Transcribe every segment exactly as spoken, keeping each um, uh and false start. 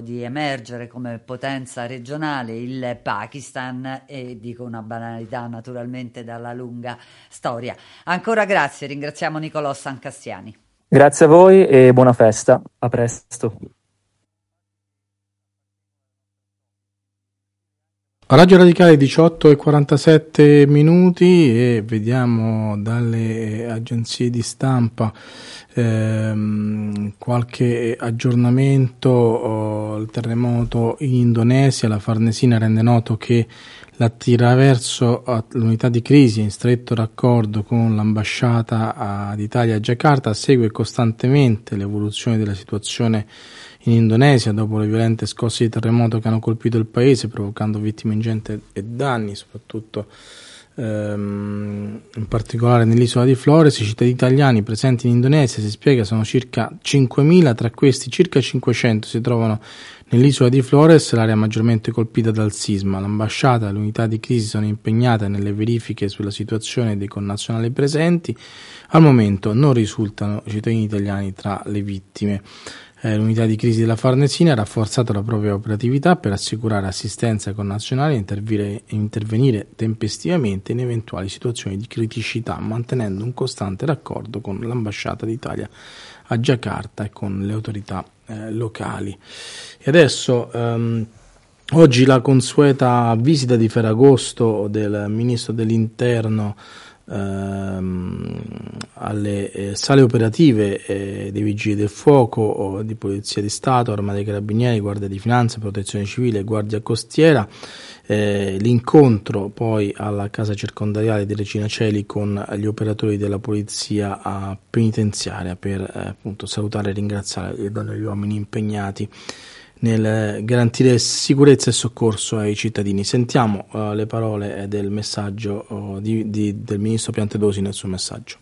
di emergere come potenza regionale il Pakistan, e dico una banalità naturalmente dalla lunga storia. Ancora grazie, ringraziamo Nicolò Sancastiani. Grazie a voi e buona festa, a presto. Radio Radicale diciotto e quarantasette minuti e vediamo dalle agenzie di stampa ehm, qualche aggiornamento. Oh, il terremoto in Indonesia, la Farnesina rende noto che l'attraverso l'unità di crisi in stretto raccordo con l'ambasciata d'Italia a Giacarta segue costantemente l'evoluzione della situazione in Indonesia dopo le violente scosse di terremoto che hanno colpito il paese, provocando vittime ingenti e danni, soprattutto ehm, in particolare nell'isola di Flores. I cittadini italiani presenti in Indonesia, si spiega, sono circa cinquemila, tra questi circa cinquecento si trovano nell'isola di Flores, l'area maggiormente colpita dal sisma. L'ambasciata e l'unità di crisi sono impegnate nelle verifiche sulla situazione dei connazionali presenti. Al momento non risultano cittadini italiani tra le vittime. L'unità di crisi della Farnesina ha rafforzato la propria operatività per assicurare assistenza ai connazionali e intervenire, intervenire tempestivamente in eventuali situazioni di criticità, mantenendo un costante raccordo con l'ambasciata d'Italia a Giacarta e con le autorità eh, locali. E adesso um, oggi la consueta visita di Ferragosto del Ministro dell'Interno Ehm, alle eh, sale operative eh, dei Vigili del Fuoco, o di Polizia di Stato, Arma dei Carabinieri, Guardia di Finanza, Protezione Civile e Guardia Costiera. Eh, l'incontro poi alla casa circondariale di Regina Coeli con gli operatori della polizia penitenziaria per eh, appunto salutare e ringraziare le donne e gli uomini impegnati nel garantire sicurezza e soccorso ai cittadini. Sentiamo uh, le parole del messaggio uh, di, di, del ministro Piantedosi nel suo messaggio.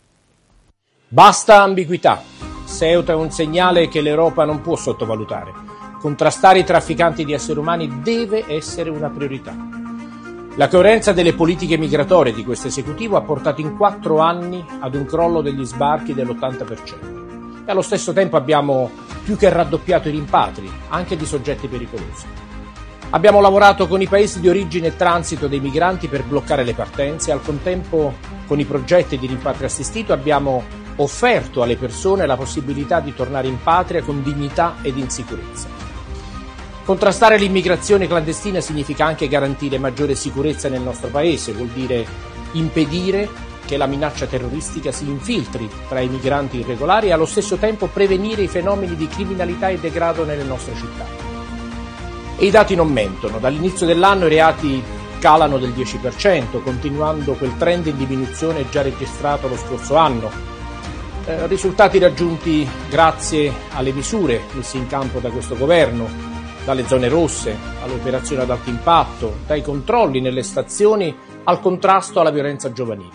Basta ambiguità. Ceuta è un segnale che l'Europa non può sottovalutare. Contrastare i trafficanti di esseri umani deve essere una priorità. La coerenza delle politiche migratorie di questo esecutivo ha portato in quattro anni ad un crollo degli sbarchi dell'ottanta per cento. E allo stesso tempo abbiamo più che raddoppiato i rimpatri, anche di soggetti pericolosi. Abbiamo lavorato con i paesi di origine e transito dei migranti per bloccare le partenze e al contempo con i progetti di rimpatrio assistito abbiamo offerto alle persone la possibilità di tornare in patria con dignità ed in sicurezza. Contrastare l'immigrazione clandestina significa anche garantire maggiore sicurezza nel nostro paese, vuol dire impedire che la minaccia terroristica si infiltri tra i migranti irregolari e allo stesso tempo prevenire i fenomeni di criminalità e degrado nelle nostre città. E i dati non mentono. Dall'inizio dell'anno i reati calano del dieci per cento, continuando quel trend in diminuzione già registrato lo scorso anno. Eh, risultati raggiunti grazie alle misure messe in campo da questo governo, dalle zone rosse alle operazioni ad alto impatto, dai controlli nelle stazioni al contrasto alla violenza giovanile.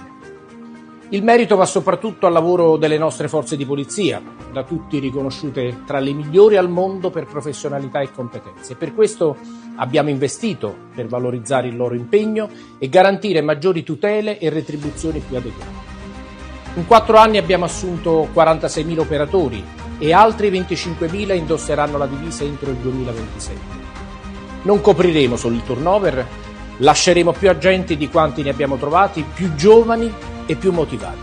Il merito va soprattutto al lavoro delle nostre forze di polizia, da tutti riconosciute tra le migliori al mondo per professionalità e competenze. Per questo abbiamo investito per valorizzare il loro impegno e garantire maggiori tutele e retribuzioni più adeguate. In quattro anni abbiamo assunto quarantaseimila operatori e altri venticinquemila indosseranno la divisa entro il duemilaventisette. Non copriremo solo il turnover, lasceremo più agenti di quanti ne abbiamo trovati, più giovani e più motivati.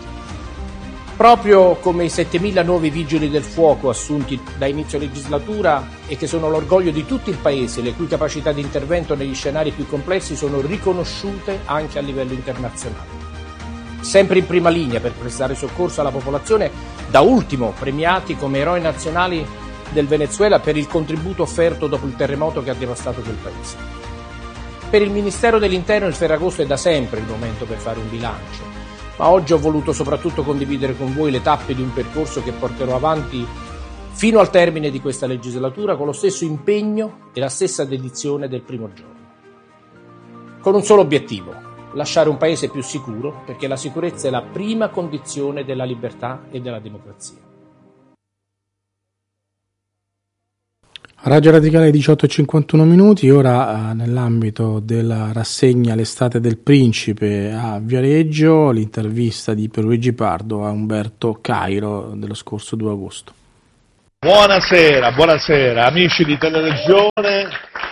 Proprio come i settemila nuovi vigili del fuoco assunti da inizio legislatura e che sono l'orgoglio di tutto il Paese, le cui capacità di intervento negli scenari più complessi sono riconosciute anche a livello internazionale. Sempre in prima linea per prestare soccorso alla popolazione, da ultimo premiati come eroi nazionali del Venezuela per il contributo offerto dopo il terremoto che ha devastato quel Paese. Per il Ministero dell'Interno il Ferragosto è da sempre il momento per fare un bilancio. Ma oggi ho voluto soprattutto condividere con voi le tappe di un percorso che porterò avanti fino al termine di questa legislatura con lo stesso impegno e la stessa dedizione del primo giorno. Con un solo obiettivo: lasciare un paese più sicuro, perché la sicurezza è la prima condizione della libertà e della democrazia. Radio Radicale diciotto e cinquantuno minuti, ora eh, nell'ambito della rassegna L'estate del principe a Viareggio, l'intervista di Pierluigi Pardo a Umberto Cairo dello scorso due agosto. Buonasera, buonasera, amici di Teleregione,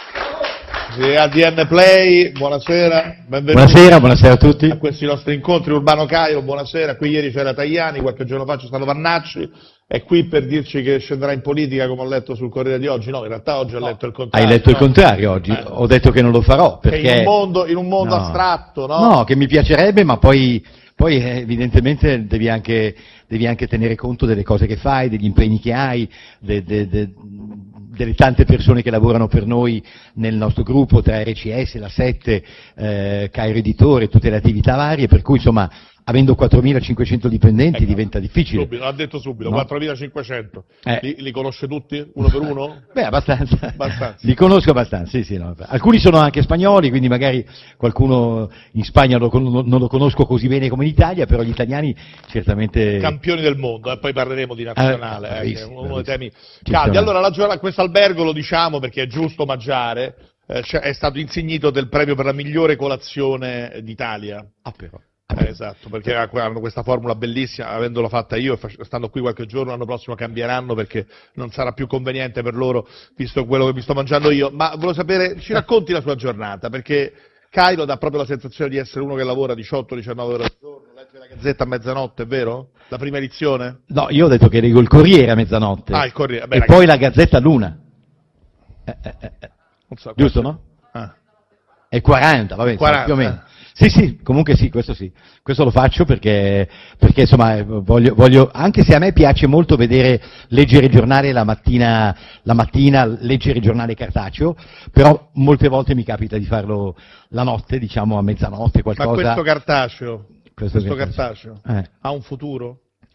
di A D N Play, buonasera, benvenuti. Buonasera, buonasera a tutti. A questi nostri incontri. Urbano Cairo, buonasera, qui ieri c'era Tajani, qualche giorno fa c'è stato Vannacci, è qui per dirci che scenderà in politica come ho letto sul Corriere di oggi, no, in realtà oggi ho no. letto il contrario. Hai letto no? il contrario oggi, eh. Ho detto che non lo farò, perché... Che in un mondo, in un mondo no. astratto, no? No, che mi piacerebbe, ma poi... Poi eh, evidentemente devi anche, devi anche tenere conto delle cose che fai, degli impegni che hai, de, de, de, delle tante persone che lavorano per noi nel nostro gruppo, tra R C S, la sette, eh, Cairo Editore, tutte le attività varie, per cui insomma avendo quattromilacinquecento dipendenti ecco, diventa difficile. Subito, l'ha detto subito, no? quattromilacinquecento. Eh. Li, li conosce tutti, uno per uno? Beh, abbastanza. abbastanza. Li conosco abbastanza, sì, sì. No. Alcuni sono anche spagnoli, quindi magari qualcuno in Spagna lo, non lo conosco così bene come in Italia, però gli italiani certamente... Campioni del mondo, e eh, poi parleremo di nazionale, ah, eh, bravissimo, che è uno dei temi Ci caldi. sono. Allora, la giornata, questo albergo lo diciamo perché è giusto omaggiare, eh, cioè, è stato insignito del premio per la migliore colazione d'Italia. Ah, però. Eh, esatto, perché hanno questa formula bellissima, avendola fatta io e stando qui qualche giorno, l'anno prossimo cambieranno perché non sarà più conveniente per loro, visto quello che mi sto mangiando io. Ma volevo sapere, ci racconti la sua giornata, perché Cairo dà proprio la sensazione di essere uno che lavora diciotto diciannove ore al giorno, legge la Gazzetta a mezzanotte, è vero? La prima edizione? No, io ho detto che leggo il Corriere a mezzanotte. Ah, il Corriere. Beh, e la poi la Gazzetta a luna. Eh, eh, eh. Non so, Giusto, no? Ah. È quaranta, vabbè, quaranta. Più o meno. Sì, sì, comunque sì, questo sì. Questo lo faccio perché, perché insomma, voglio, voglio, anche se a me piace molto vedere, leggere il giornale la mattina, la mattina, leggere il giornale cartaceo, però molte volte mi capita di farlo la notte, diciamo a mezzanotte, qualcosa. Ma questo cartaceo, questo, questo cartaceo, eh. ha un futuro?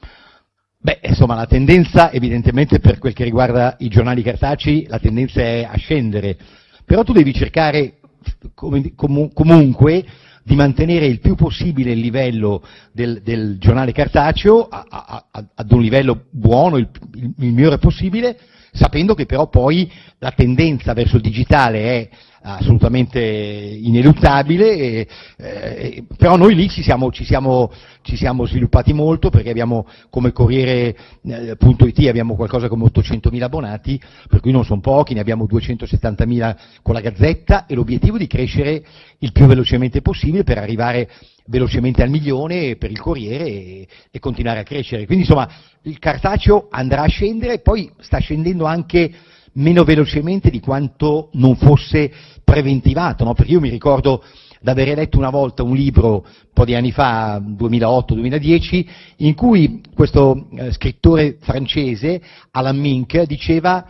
Beh, insomma, la tendenza, evidentemente, per quel che riguarda i giornali cartacei, la tendenza è a scendere. Però tu devi cercare, com- com- comunque, di mantenere il più possibile il livello del, del giornale cartaceo a, a, a, ad un livello buono, il, il, il migliore possibile, sapendo che però poi la tendenza verso il digitale è assolutamente ineluttabile, e, eh, però noi lì ci siamo, ci siamo, ci siamo sviluppati molto perché abbiamo come Corriere punto it abbiamo qualcosa come ottocentomila abbonati, per cui non sono pochi, ne abbiamo duecentosettantamila con la Gazzetta, e l'obiettivo è di crescere il più velocemente possibile per arrivare velocemente al milione per il Corriere e, e continuare a crescere. Quindi insomma il cartaceo andrà a scendere, poi sta scendendo anche meno velocemente di quanto non fosse preventivato, no? Perché io mi ricordo di aver letto una volta un libro, un po' di anni fa, duemilaotto duemiladieci, in cui questo eh, scrittore francese, Alan Mink, diceva: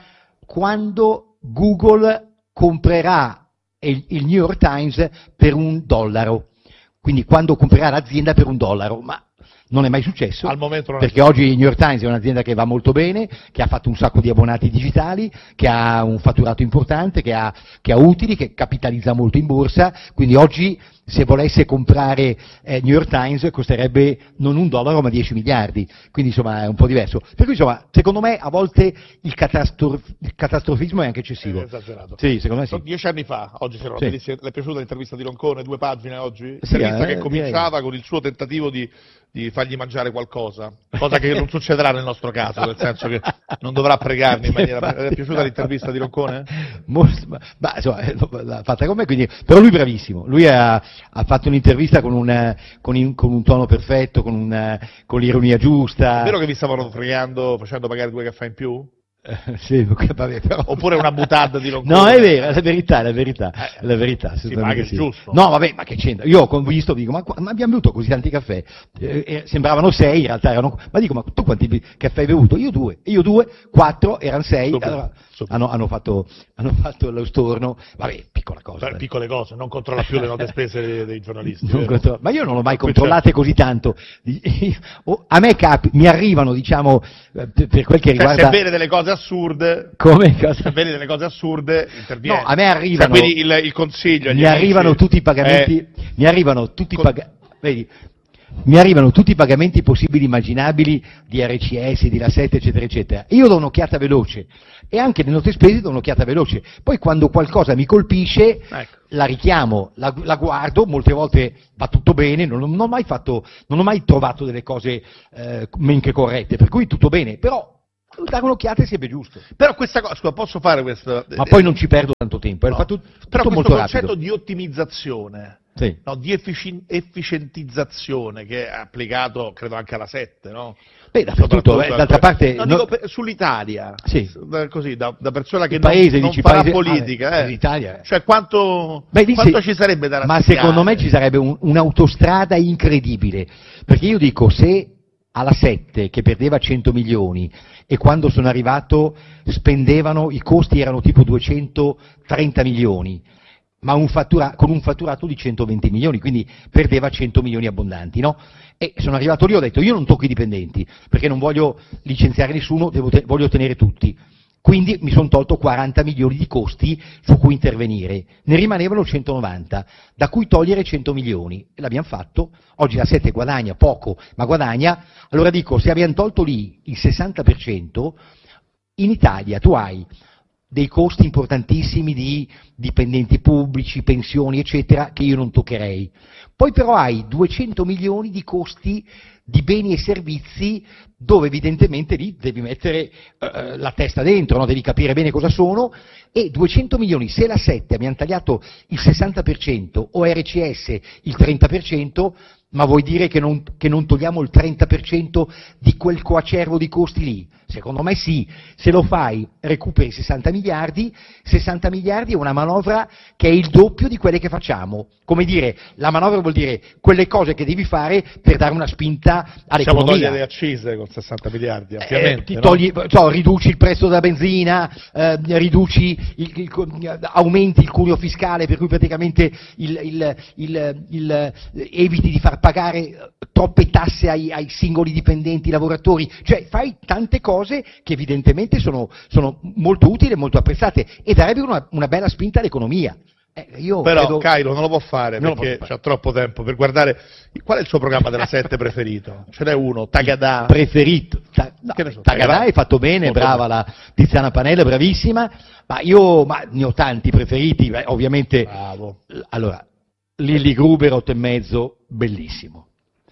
quando Google comprerà il, il New York Times per un dollaro, quindi quando comprerà l'azienda per un dollaro, ma non è mai successo, Al momento non perché è oggi il New York Times è un'azienda che va molto bene, che ha fatto un sacco di abbonati digitali, che ha un fatturato importante, che ha, che ha utili, che capitalizza molto in borsa, quindi oggi se volesse comprare eh, New York Times costerebbe non un dollaro ma dieci miliardi, quindi insomma è un po' diverso. Per cui insomma, secondo me a volte il, catastrof- il catastrofismo è anche eccessivo. È esagerato. Sì, secondo me sì. Dieci anni fa, oggi c'era una Sì. bellissima, le è piaciuta l'intervista di Roncone, due pagine oggi? Sì, Intervista eh, che cominciava direi. con il suo tentativo di, di fargli mangiare qualcosa, cosa che non succederà nel nostro caso, nel senso che non dovrà pregarmi in maniera... Le è piaciuta l'intervista di Roncone? Molto, ma, ma, insomma, l'ha fatta con me, quindi, però lui è bravissimo, lui ha, ha fatto un'intervista con un, con, in, con un tono perfetto, con, un, con l'ironia giusta. È vero che vi stavano fregando facendo pagare due caffè in più? Eh, sì, vabbè, però... Oppure una butad di Roncone? No, è vero, è la verità, è la verità, Eh, è la verità. sì, ma che è sì. giusto. No, vabbè, ma che c'entra? Io ho visto, dico, ma, ma abbiamo bevuto così tanti caffè? Eh, eh, sembravano sei, in realtà erano... Ma dico, ma tu quanti caffè hai bevuto? Io due. Io due, quattro, erano sei. Super, Allora, super. hanno, hanno, fatto, hanno fatto lo storno. Vabbè, piccola cosa. Per dai. piccole cose, non controlla più le note spese dei, dei giornalisti. Non vero? contro- ma io non l'ho mai Qui controllate così tanto. Oh, a me capi, mi arrivano, diciamo, eh, per per quel che Cioè, riguarda... se vede delle cose assurde, Come cosa? se vedi delle cose assurde, interviene. No, a me arrivano... Cioè, quindi il, il consiglio agli mi amici arrivano tutti i pagamenti, è- mi arrivano tutti i Con- paga- vedi, mi arrivano tutti i pagamenti possibili e immaginabili di R C S, di La sette, eccetera, eccetera. Io do un'occhiata veloce e anche nelle note spese do un'occhiata veloce. Poi quando qualcosa mi colpisce, Ecco. la richiamo, la, la guardo, molte volte va tutto bene, non, non ho mai fatto, non ho mai trovato delle cose eh, men che corrette, per cui tutto bene, però dare un'occhiata è sempre giusto. Però questa cosa, scusa, posso fare questo? Ma poi non ci perdo tanto tempo, è No. fatto Però tutto questo molto concetto rapido. di ottimizzazione, Sì. no, di effici- efficientizzazione che è applicato, credo, anche alla sette, no? Beh, dappertutto, eh, d'altra parte... No, no- dico per- sull'Italia, Sì. da- così, da, da persona che Il paese, non, non dici, farà paese- politica, ah, eh. l'Italia, eh. Cioè, quanto, Beh, dici- quanto ci sarebbe da Ma rassegnare? secondo me ci sarebbe un- un'autostrada incredibile, perché io dico, se alla sette, che perdeva cento milioni, e quando sono arrivato spendevano, i costi erano tipo duecentotrenta milioni, ma un fattura, con un fatturato di centoventi milioni, quindi perdeva cento milioni abbondanti, no? E sono arrivato lì, ho detto, io non tocco i dipendenti, perché non voglio licenziare nessuno, devo te- voglio tenere tutti. Quindi mi sono tolto quaranta milioni di costi su cui intervenire, ne rimanevano centonovanta, da cui togliere cento milioni, e l'abbiamo fatto. Oggi la sette guadagna poco, ma guadagna. Allora dico, se abbiamo tolto lì il sessanta per cento, in Italia tu hai dei costi importantissimi di dipendenti pubblici, pensioni, eccetera, che io non toccherei. Poi però hai duecento milioni di costi di beni e servizi dove evidentemente lì devi mettere eh, la testa dentro, no? Devi capire bene cosa sono, e duecento milioni, se la sette abbiamo tagliato il sessanta per cento o R C S il trenta per cento, ma vuoi dire che non, che non togliamo il trenta per cento di quel coacervo di costi lì? Secondo me sì, se lo fai recuperi sessanta miliardi, sessanta miliardi è una manovra che è il doppio di quelle che facciamo. Come dire, la manovra vuol dire quelle cose che devi fare per dare una spinta Possiamo all'economia. togliere le accise con sessanta miliardi, ampiamente, Eh, ti no? togli, cioè, riduci il prezzo della benzina, eh, riduci il, il, aumenti il cuneo fiscale, per cui praticamente il, il, il, il, eviti di far pagare troppe tasse ai, ai singoli dipendenti, lavoratori, cioè fai tante cose che evidentemente sono, sono molto utili e molto apprezzate e darebbero una, una bella spinta all'economia. Eh, io Però credo... Cairo non lo può fare Non lo perché posso fare. c'ha troppo tempo per guardare. Qual è il suo programma della sette preferito? Ce n'è uno, Tagada. preferito. Ta- no, Che ne so, Tagada Tagada hai fatto bene, molto brava bene. la Tiziana Panella, bravissima, ma io ma ne ho tanti preferiti, beh, ovviamente. Bravo. L- Allora, Lilli Gruber, otto e mezzo, bellissimo.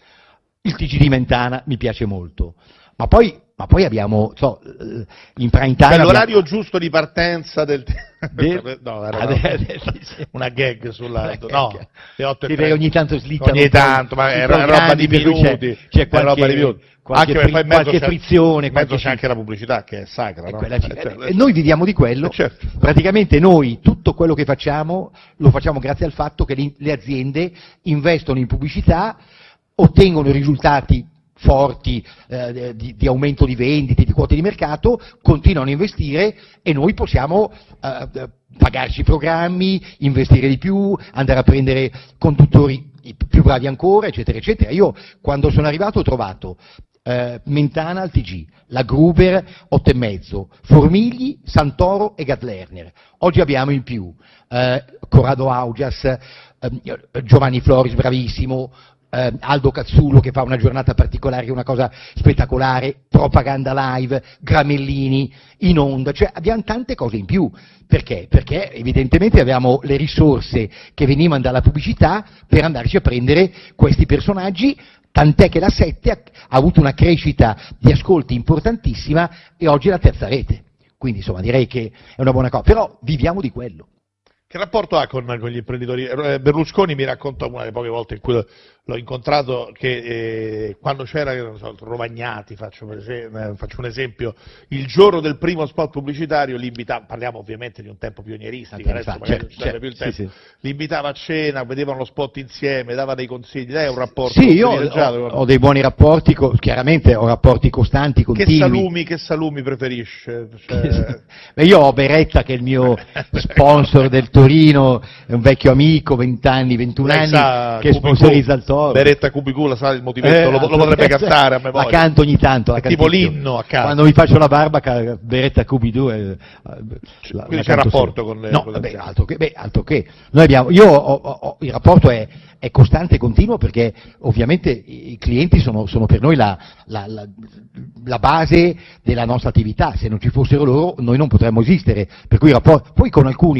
Il T G di Mentana mi piace molto, ma poi, ma poi abbiamo, so, eh, in prime time Cioè, l'orario abbiamo- giusto di partenza del... Del- no, era Ah, una, de- de- sì, sì. una gag sull'alto. Una No, gag. le otto e Sì, trenta. perché ogni tanto slittano Ogni un po' tanto, ma i era roba programmi, di per cui c'è- minuti. c'è Era qualche- roba di minuti. qualche Anche perché poi in mezzo qualche c'è- frizione, in mezzo qualche- c'è anche la pubblicità che è sacra, E no? quella ci- Eh, certo, e noi viviamo di quello, Eh, certo. praticamente noi tutto quello che facciamo lo facciamo grazie al fatto che le, le aziende investono in pubblicità, ottengono risultati forti eh, di, di aumento di vendite, di quote di mercato, continuano a investire e noi possiamo eh, pagarci i programmi, investire di più, andare a prendere conduttori più bravi ancora, eccetera, eccetera. Io quando sono arrivato ho trovato eh, Mentana al T G, la Gruber otto e mezzo, Formigli, Santoro e Gad Lerner. Oggi abbiamo in più eh, Corrado Augias, eh, Giovanni Floris bravissimo, eh, Aldo Cazzullo che fa una giornata particolare, una cosa spettacolare, Propaganda Live, Gramellini in onda, cioè abbiamo tante cose in più. Perché? Perché evidentemente abbiamo le risorse che venivano dalla pubblicità per andarci a prendere questi personaggi, tant'è che la sette ha, ha avuto una crescita di ascolti importantissima e oggi è la terza rete. Quindi insomma direi che è una buona cosa, però viviamo di quello. Che rapporto ha con, con gli imprenditori? Eh, Berlusconi mi raccontò una delle poche volte in cui l'ho incontrato che eh, quando c'era, non so, Rovagnati, faccio, eh, faccio un esempio, il giorno del primo spot pubblicitario li invitava, parliamo ovviamente di un tempo pionieristico, adesso Fa, magari certo, non ci serve certo, più il tempo, sì, sì. li invitava a cena, vedevano lo spot insieme, dava dei consigli, lei è un rapporto Sì, io privilegiato ho, con- ho dei buoni rapporti, co- chiaramente ho rapporti costanti, Che continui. salumi, che salumi preferisce? Cioè, Beh, io ho Beretta che è il mio sponsor del Torino, è un vecchio amico, venti anni, ventuno lei anni, sa, che Cubicù, sponsorizza il Toro. Beretta Cubicula, sa il motivetto, Eh, lo, lo potrebbe cantare a La memoria. canto ogni tanto. La È tipo canticchio. l'inno a casa. Quando mi faccio la barba, ca- Beretta Cubidu. Eh, la- Quindi la c'è canto rapporto sempre. con le- No, con le beh, aziende. altro che, beh, altro che. Noi abbiamo, io ho, ho- ho- il rapporto è, è costante e continuo perché ovviamente i i clienti sono, sono per noi la, la- la- la base della nostra attività. Se non ci fossero loro, noi non potremmo esistere. Per cui i rapporti, poi con alcuni,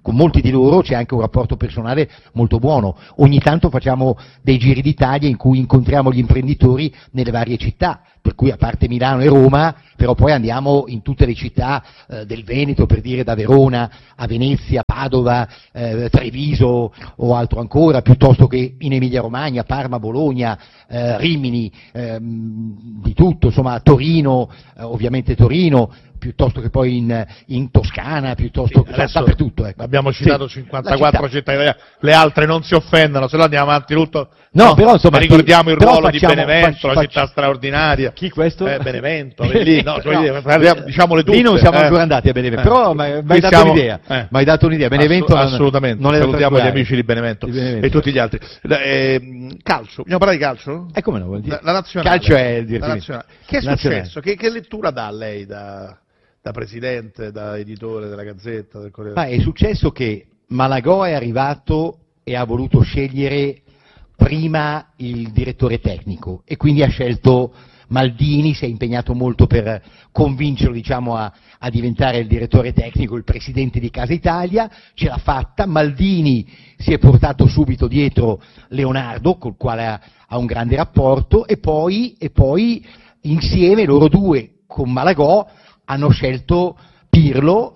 con molti di loro c'è anche un rapporto personale molto buono. Ogni tanto facciamo dei giri d'Italia in cui incontriamo gli imprenditori nelle varie città, per cui a parte Milano e Roma, però poi andiamo in tutte le città eh, del Veneto, per dire da Verona a Venezia, Padova, eh, Treviso o altro ancora, piuttosto che in Emilia-Romagna, Parma, Bologna, eh, Rimini, ehm, di tutto, insomma Torino, eh, ovviamente Torino, piuttosto che poi in, in Toscana, piuttosto sì, che dappertutto. Ecco. Abbiamo citato sì, cinquantaquattro città italiane, le altre non si offendano, se no andiamo avanti tutto. No, no però insomma ricordiamo il ruolo facciamo, di Benevento, facciamo, la città straordinaria. Chi questo? Eh, Benevento, lì, no, cioè, no, diciamole tutte. Lì non siamo eh. ancora andati a Benevento, eh. però mi hai dato siamo, un'idea. Eh. Mi hai dato un'idea. Benevento Assu- non, assolutamente. non è salutiamo gli amici di Benevento, di Benevento e tutti gli altri. Eh, calcio, vogliamo parlare di calcio? E eh, come no? Vuol dire? La, la nazionale. Calcio è il la nazionale. Che è nazionale. successo? Che, che lettura dà lei da, da presidente, da editore della Gazzetta, del Corriere? Ma è successo che Malagò è arrivato e ha voluto scegliere prima il direttore tecnico e quindi ha scelto Maldini, si è impegnato molto per convincerlo, diciamo, a, a diventare il direttore tecnico, il presidente di Casa Italia, ce l'ha fatta. Maldini si è portato subito dietro Leonardo, col quale ha, ha un grande rapporto, e poi, e poi insieme loro due con Malagò hanno scelto Pirlo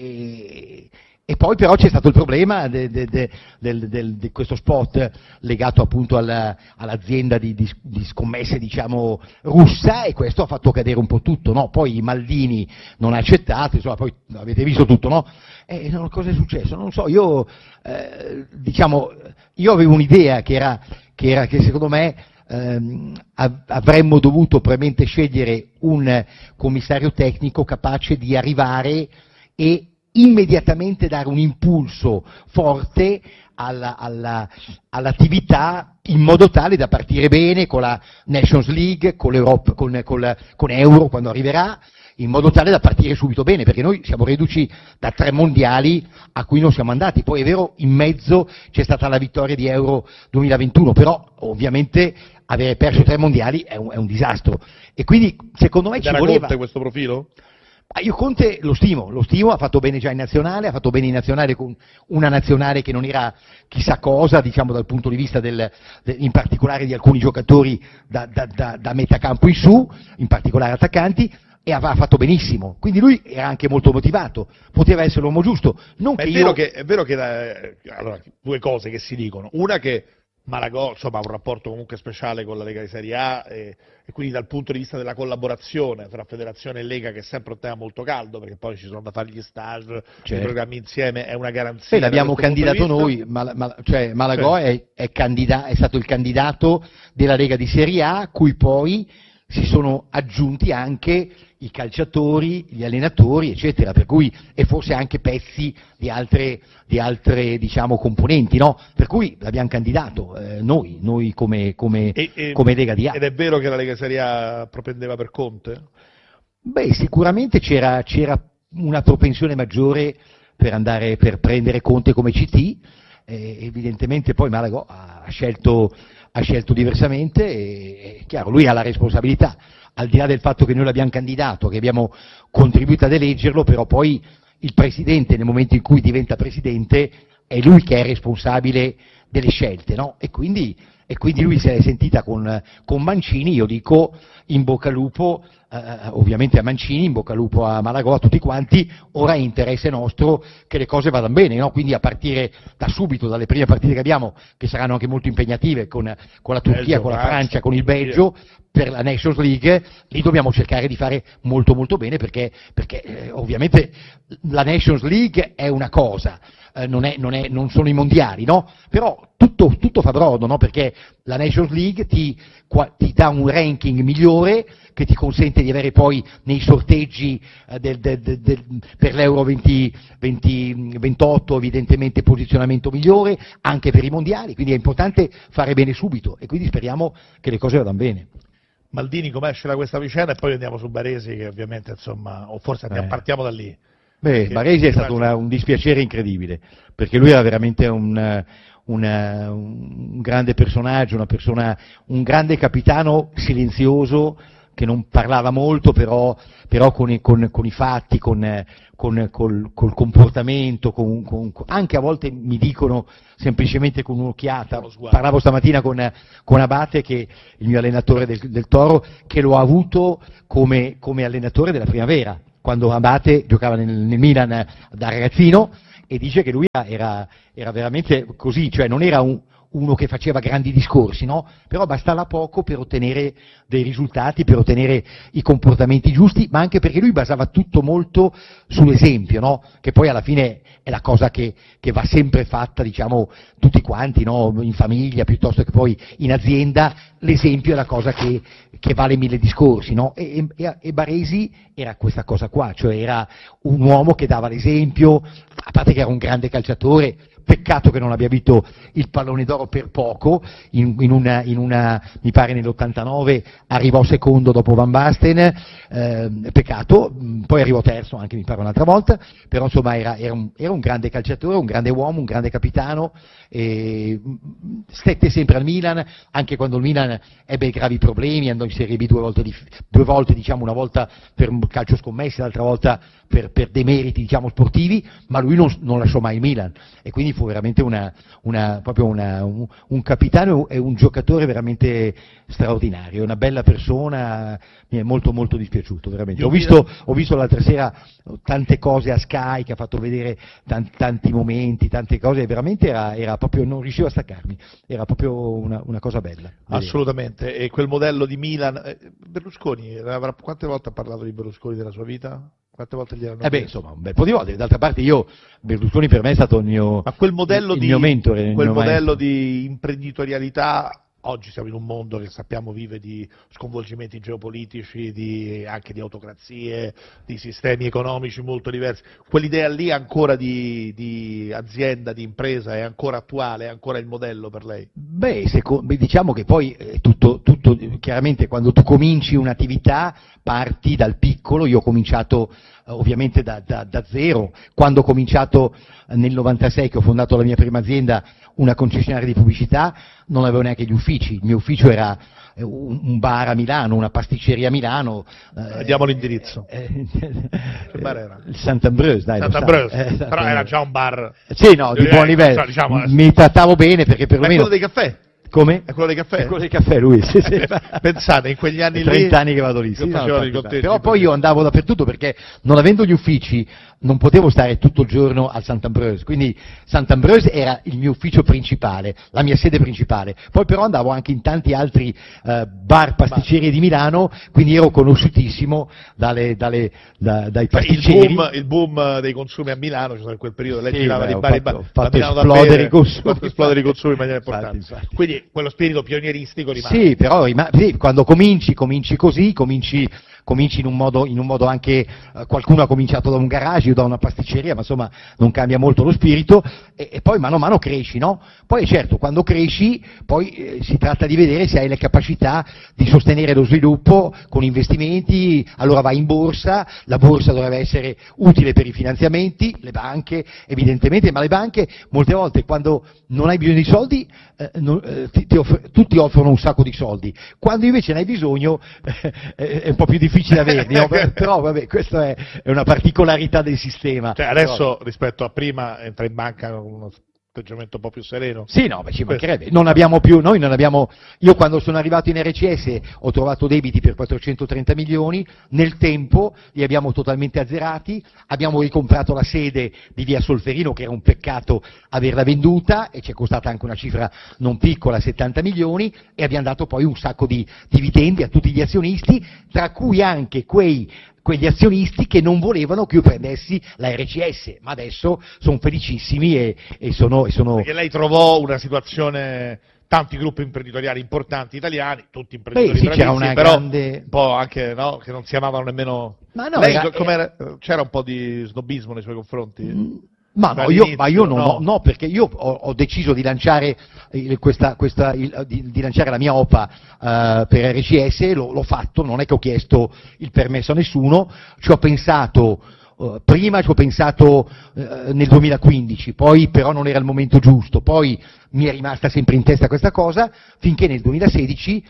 e, e poi però c'è stato il problema di de, de, de, de, de questo spot legato appunto alla, all'azienda di, di, di scommesse, diciamo, russa, e questo ha fatto cadere un po' tutto, no? Poi Maldini non ha accettato, insomma, poi avete visto tutto, no? E no, cosa è successo? Non so, io eh, diciamo, io avevo un'idea che era che, era, che secondo me ehm, avremmo dovuto probabilmente scegliere un commissario tecnico capace di arrivare e immediatamente dare un impulso forte alla, alla, all'attività in modo tale da partire bene con la Nations League, con l'Europa, con, con, con Euro quando arriverà, in modo tale da partire subito bene, perché noi siamo reduci da tre mondiali a cui non siamo andati. Poi è vero, in mezzo c'è stata la vittoria di Euro duemilaventuno, però ovviamente avere perso tre mondiali è un, è un disastro. E quindi secondo me Ed ci era voleva... Conte questo profilo? Io Conte lo stimo, lo stimo, ha fatto bene già in nazionale, ha fatto bene in nazionale con una nazionale che non era chissà cosa, diciamo dal punto di vista del, in particolare di alcuni giocatori da, da, da, da metà campo in su, in particolare attaccanti, e aveva fatto benissimo, quindi lui era anche molto motivato, poteva essere l'uomo giusto. Non Ma che è, vero io... che, è vero che la, allora, due cose che si dicono, una che Malagò insomma, ha un rapporto comunque speciale con la Lega di Serie A e, e quindi dal punto di vista della collaborazione tra federazione e Lega, che è sempre un tema molto caldo, perché poi ci sono da fare gli stage, certo. i programmi insieme, è una garanzia. Sì, l'abbiamo candidato noi, Mal, Mal, cioè Malagò sì. è, è, candida- è stato il candidato della Lega di Serie A, a cui poi si sono aggiunti anche i calciatori, gli allenatori, eccetera, per cui, e forse anche pezzi di altre, di altre diciamo, componenti, no? Per cui l'abbiamo candidato eh, noi, noi come, come, e, e, come Lega di A. Ed è vero che la Lega Serie A propendeva per Conte? Beh, sicuramente c'era, c'era una propensione maggiore per andare, per prendere Conte come C T, eh, evidentemente poi Malagò ha scelto, ha scelto diversamente, e, è chiaro, lui ha la responsabilità. Al di là del fatto che noi l'abbiamo candidato, che abbiamo contribuito ad eleggerlo, però poi il Presidente, nel momento in cui diventa Presidente, è lui che è responsabile delle scelte, no? E quindi, e quindi lui si è sentita con, con Mancini, io dico in bocca al lupo, eh, ovviamente a Mancini, in bocca al lupo a Malagò, a tutti quanti, ora è interesse nostro che le cose vadano bene, no? Quindi a partire da subito, dalle prime partite che abbiamo, che saranno anche molto impegnative, con, con la Turchia, Belgio, con la Francia, con il Belgio, per la Nations League, lì dobbiamo cercare di fare molto molto bene, perché, perché eh, ovviamente la Nations League è una cosa, eh, non, è, non, è, non sono i mondiali, no? Però tutto, tutto fa brodo, no? Perché la Nations League ti, qua, ti dà un ranking migliore che ti consente di avere poi nei sorteggi eh, del, del, del, del, per l'Euro venti, venti, ventotto evidentemente posizionamento migliore anche per i mondiali, quindi è importante fare bene subito e quindi speriamo che le cose vadano bene. Maldini come esce da questa vicenda e poi andiamo su Baresi, che ovviamente insomma, o forse andiamo, eh. partiamo da lì. Beh, Baresi è stato una, un dispiacere incredibile, perché lui era veramente un, una, un grande personaggio, una persona, un grande capitano silenzioso, che non parlava molto, però, però con, i, con, con i fatti, con, con, col, col comportamento, con, con, anche a volte mi dicono semplicemente con un'occhiata. Parlavo stamattina con, con Abate, che il mio allenatore del, del Toro, che lo ha avuto come, come allenatore della primavera, quando Abate giocava nel, nel Milan da ragazzino, e dice che lui era, era veramente così, cioè non era un, uno che faceva grandi discorsi, no? Però bastava poco per ottenere dei risultati, per ottenere i comportamenti giusti, ma anche perché lui basava tutto molto sull'esempio, no? Che poi alla fine è la cosa che, che va sempre fatta, diciamo, tutti quanti, no? In famiglia, piuttosto che poi in azienda, l'esempio è la cosa che, che vale mille discorsi, no? E, e, e Baresi era questa cosa qua, cioè era un uomo che dava l'esempio, a parte che era un grande calciatore. Peccato che non abbia vinto il pallone d'oro per poco, in, in, una, in una, mi pare nell'ottantanove arrivò secondo dopo Van Basten, eh, peccato, poi arrivò terzo anche mi pare un'altra volta, però insomma era, era, un, era un grande calciatore, un grande uomo, un grande capitano, e stette sempre al Milan, anche quando il Milan ebbe gravi problemi, andò in Serie B due volte, di, due volte diciamo, una volta per calcio scommesse, l'altra volta per, per demeriti diciamo, sportivi, ma lui non, non lasciò mai il Milan, e quindi fu veramente una, una, proprio una, un, un capitano e un giocatore veramente straordinario, una bella persona, mi è molto molto dispiaciuto veramente. Ho visto, ho visto l'altra sera tante cose a Sky che ha fatto vedere tanti, tanti momenti, tante cose, e veramente era, era proprio, non riuscivo a staccarmi, era proprio una, una cosa bella. Assolutamente, e quel modello di Milan, Berlusconi, quante volte ha parlato di Berlusconi della sua vita? Quante volte gli erano Eh beh, insomma, un bel po' di volte. D'altra parte io, Berlusconi per me è stato il mio, Ma quel modello il di, mio mentore. Quel mio modello maestro. di imprenditorialità, oggi siamo in un mondo che sappiamo vive di sconvolgimenti geopolitici, di, anche di autocrazie, di sistemi economici molto diversi. Quell'idea lì ancora di, di azienda, di impresa, è ancora attuale, è ancora il modello per lei? Beh, secondo, diciamo che poi eh, tutto, tutto, chiaramente quando tu cominci un'attività parti dal piccolo. Io ho cominciato eh, ovviamente da, da, da zero, quando ho cominciato eh, nel novantasei, che ho fondato la mia prima azienda, una concessionaria di pubblicità, non avevo neanche gli uffici, il mio ufficio era eh, un, un bar a Milano, una pasticceria a Milano. Eh, Diamo l'indirizzo. Eh, che bar era? Il Sant'Ambrose, dai. Sant'Ambrose, Eh, però era già un bar. Sì, no, di buon livello. So, diciamo, mi trattavo bene perché Ma è perlomeno... quello dei caffè? Come? È quello dei caffè? È quello dei caffè, lui, sì, sì. Pensate, in quegli anni lì... trenta anni che vado lì, sì, no, facevano i infatti, conteggi, però poi io andavo dappertutto perché non avendo gli uffici non potevo stare tutto il giorno al Sant'Ambrose, quindi Sant'Ambrose era il mio ufficio principale, la mia sede principale, poi però andavo anche in tanti altri eh, bar, pasticcerie di Milano, quindi ero conosciutissimo dalle, dalle, da, dai pasticceri. Il boom, il boom dei consumi a Milano, cioè in quel periodo lei Sì, girava beh, di bar in bar, ho fatto, ho fatto Milano da esplodere bere, i consumi, fatto esplodere i consumi in maniera infatti, importante. infatti. Quindi quello spirito pionieristico rimane. Sì, però rim- sì, quando cominci, cominci così, cominci, cominci in un modo, in un modo anche, eh, qualcuno ha cominciato da un garage, io da una pasticceria, ma insomma non cambia molto lo spirito, e, e poi mano a mano cresci, no? Poi certo, quando cresci, poi eh, si tratta di vedere se hai le capacità di sostenere lo sviluppo con investimenti, allora vai in borsa, la borsa dovrebbe essere utile per i finanziamenti, le banche evidentemente, ma le banche molte volte quando non hai bisogno di soldi, eh, non, eh, ti, ti off- tutti offrono un sacco di soldi, quando invece ne hai bisogno eh, è un po' più difficile averli, no? Però vabbè, questa è, è una particolarità del sistema. Cioè adesso però, rispetto a prima entra in banca con uno atteggiamento un po' più sereno. Sì, no, beh, ci mancherebbe. Non abbiamo più, noi non abbiamo, io quando sono arrivato in R C S ho trovato debiti per quattrocentotrenta milioni, nel tempo li abbiamo totalmente azzerati, abbiamo ricomprato la sede di via Solferino, che era un peccato averla venduta, e ci è costata anche una cifra non piccola, settanta milioni, e abbiamo dato poi un sacco di dividendi a tutti gli azionisti, tra cui anche quei quegli azionisti che non volevano che io prendessi la R C S, ma adesso sono felicissimi e, e, sono, e sono... Perché lei trovò una situazione, tanti gruppi imprenditoriali importanti italiani, tutti imprenditori Beh, sì, c'era una però grande... un po' anche, no, che non si amavano nemmeno... Ma no, lei, era, com'era, c'era un po' di snobismo nei suoi confronti? Mm. Ma no, io, ma io non no. Ho, no, perché io ho, ho deciso di lanciare, il, questa, questa, il, di, di lanciare la mia O P A uh, per R C S, l'ho, l'ho fatto, non è che ho chiesto il permesso a nessuno, ci ho pensato, uh, prima ci ho pensato uh, nel duemilaquindici, poi però non era il momento giusto, poi mi è rimasta sempre in testa questa cosa, finché nel duemilasedici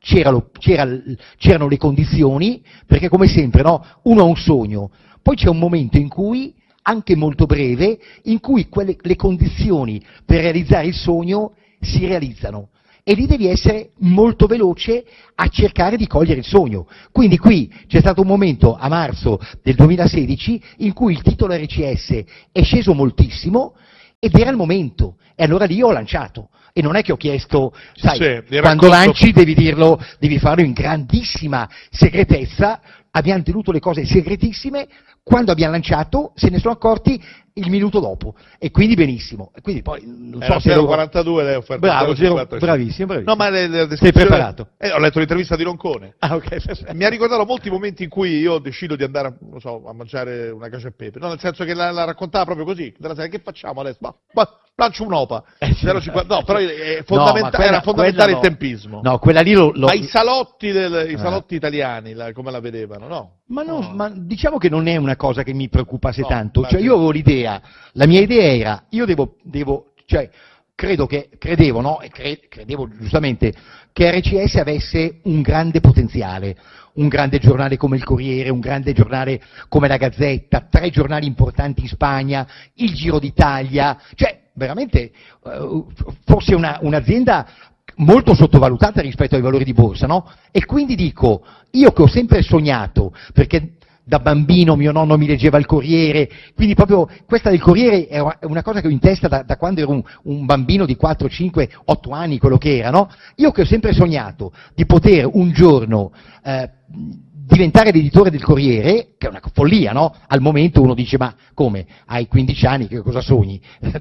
c'era lo, c'era, c'erano le condizioni, perché come sempre, no? Uno ha un sogno, poi c'è un momento in cui, anche molto breve, in cui quelle, le condizioni per realizzare il sogno si realizzano. E lì devi essere molto veloce a cercare di cogliere il sogno. Quindi qui c'è stato un momento a marzo del duemilasedici in cui il titolo R C S è sceso moltissimo ed era il momento, e allora lì ho lanciato. E non è che ho chiesto, sai, sì, quando lanci devi dirlo, devi farlo in grandissima segretezza, abbiamo tenuto le cose segretissime, quando abbiamo lanciato se ne sono accorti il minuto dopo, e quindi benissimo. E quindi poi non so se zero quarantadue lei ha offerto bravo, zero, bravissimo, bravissimo. No, ma le, le sei preparato? Eh, ho letto l'intervista di Roncone. Ah, ok. Mi ha ricordato molti momenti in cui io decido di andare a, non so, a mangiare una cacio e pepe, no, nel senso che la, la raccontava proprio così, della serie, che facciamo adesso? Ma, ma lancio un'opa. Eh, sì. zero cinquanta no, però è fondamenta- no, quella, era fondamentale no. il tempismo. No, quella lì lo... lo... Ma i salotti, del, i ah. salotti italiani, la, come la vedevano, no? Ma no, no, ma diciamo che non è una cosa che mi preoccupasse no, tanto, cioè io avevo l'idea, la mia idea era, io devo, devo cioè, credo che, credevo, no, e cre, credevo giustamente, che R C S avesse un grande potenziale, un grande giornale come il Corriere, un grande giornale come la Gazzetta, tre giornali importanti in Spagna, il Giro d'Italia, cioè veramente uh, forse una, un'azienda molto sottovalutata rispetto ai valori di borsa, no? E quindi dico, io che ho sempre sognato, perché da bambino mio nonno mi leggeva il Corriere, quindi proprio questa del Corriere è una cosa che ho in testa da, da quando ero un, un bambino di quattro, cinque, otto anni, quello che era, no? Io che ho sempre sognato di poter un giorno eh, diventare l'editore del Corriere, che è una follia, no? Al momento uno dice, ma come? Hai quindici anni, che cosa sogni?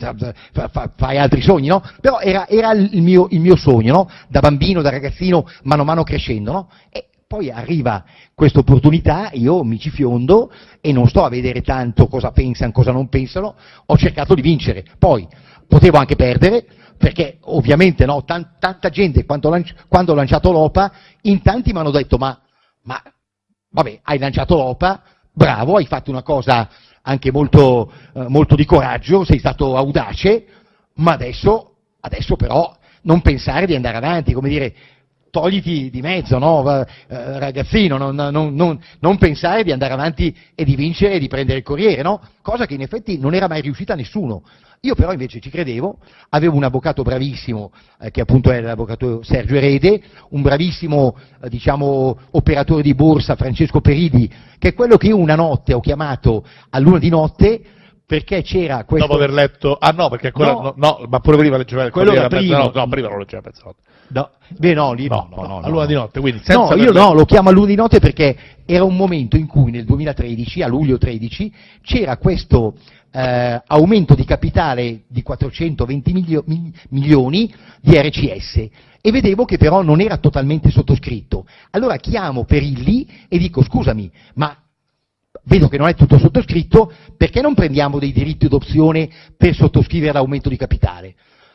Fai altri sogni, no? Però era, era il, mio, il mio sogno, no? Da bambino, da ragazzino, mano a mano crescendo, no? E poi arriva questa opportunità, io mi ci fiondo e non sto a vedere tanto cosa pensano, cosa non pensano, ho cercato di vincere. Poi potevo anche perdere, perché ovviamente, no? Tant- tanta gente, quando, lanci- quando ho lanciato l'Opa, in tanti mi hanno detto, ma, ma vabbè, hai lanciato l'Opa, bravo, hai fatto una cosa anche molto, eh, molto di coraggio, sei stato audace, ma adesso, adesso però non pensare di andare avanti, come dire, togliti di mezzo, no? eh, ragazzino, non, non, non, non pensare di andare avanti e di vincere e di prendere il Corriere, no? Cosa che in effetti non era mai riuscita a nessuno. Io però invece ci credevo, avevo un avvocato bravissimo, eh, che appunto era l'avvocato Sergio Erede, un bravissimo, eh, diciamo, operatore di borsa, Francesco Peridi, che è quello che io una notte ho chiamato a luna di notte, perché c'era questo... Dopo aver letto... Ah no, perché ancora... No, no, no ma pure prima leggeva il quello Corriere. era prima. No, no, prima non leggeva Pezzotti. No, beh no, lì no, no, no, no, no, no, a luna no. di notte, quindi senza No, io averlo... no, lo chiamo a luna di notte perché era un momento in cui nel duemilatredici, a luglio tredici, c'era questo eh, aumento di capitale di quattrocentoventi milio- mi- milioni di R C S e vedevo che però non era totalmente sottoscritto. Allora chiamo Perilli e dico, scusami, ma vedo che non è tutto sottoscritto, perché non prendiamo dei diritti d'opzione per sottoscrivere l'aumento di capitale?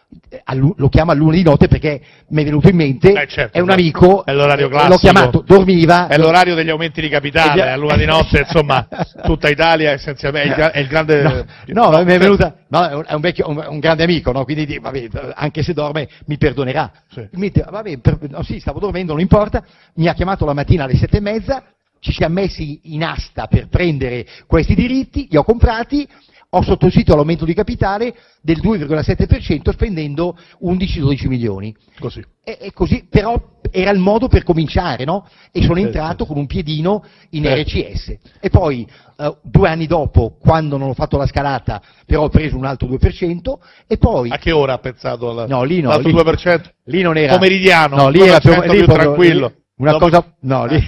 Lo chiamo a luna di notte perché mi è venuto in mente, eh certo, è un amico, è l'orario classico, l'ho chiamato, dormiva. È l'orario degli aumenti di capitale, a luna di notte, insomma, tutta Italia essenzialmente, è il, è il grande... No, no, no, mi è venuta, no, è un, vecchio, un, un grande amico, no? Quindi vabbè, anche se dorme mi perdonerà. Sì. Mi dice, vabbè, per, no, sì, stavo dormendo, non importa, mi ha chiamato la mattina alle sette e mezza, ci siamo messi in asta per prendere questi diritti, li ho comprati, ho sottoscritto l'aumento di capitale del due virgola sette per cento spendendo undici dodici milioni. Così. E, e così, però era il modo per cominciare, no? E sono entrato con un piedino in R C S. E poi, uh, due anni dopo, quando non ho fatto la scalata, però ho preso un altro due per cento, e poi... A che ora ha pensato alla, no, lì no, l'altro lì, due per cento? Lì non era... Pomeridiano, no, lì era più, più lì proprio, tranquillo. Lì, una Dopo... cosa... No, lì...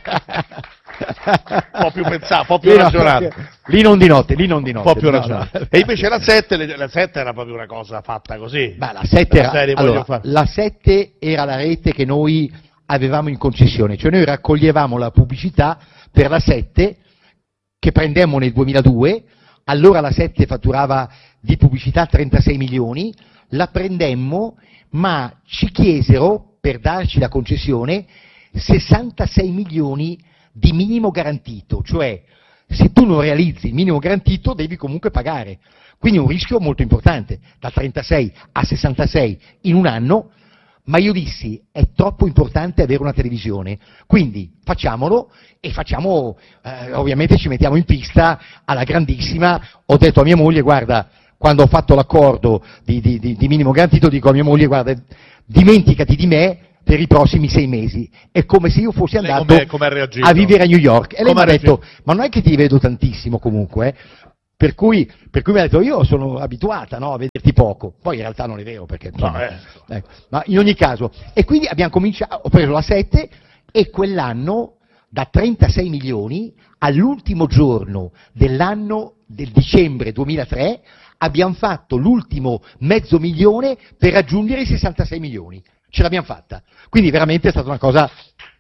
un po' più pensato, un po' più lì ragionato. No, lì non di notte, lì non di notte. Un po' più no, ragionato. no. E invece la sette, la sette era proprio una cosa fatta così. Beh, la sette era, serie, allora, la sette era la rete che noi avevamo in concessione, cioè noi raccoglievamo la pubblicità per la sette che prendemmo nel duemiladue, allora la sette fatturava di pubblicità trentasei milioni, la prendemmo, ma ci chiesero, per darci la concessione, sessantasei milioni di minimo garantito, cioè se tu non realizzi il minimo garantito devi comunque pagare, quindi un rischio molto importante, da trentasei a sessantasei in un anno, ma io dissi, è troppo importante avere una televisione, quindi facciamolo e facciamo, eh, ovviamente ci mettiamo in pista alla grandissima. Ho detto a mia moglie, guarda, quando ho fatto l'accordo di, di, di, di minimo garantito, dico a mia moglie, guarda, dimenticati di me per i prossimi sei mesi. È come se io fossi andato com'è, com'è a vivere a New York. E lei mi ha reagito? detto, ma non è che ti vedo tantissimo comunque, eh? Per cui, per cui mi ha detto, io sono abituata, no, a vederti poco. Poi in realtà non è vero, perché insomma, No, eh. ecco. Ma in ogni caso, e quindi abbiamo cominciato, ho preso la sette e quell'anno da trentasei milioni all'ultimo giorno dell'anno del dicembre duemilatré abbiamo fatto l'ultimo mezzo milione per raggiungere i sessantasei milioni. Ce l'abbiamo fatta. Quindi veramente è stata una cosa,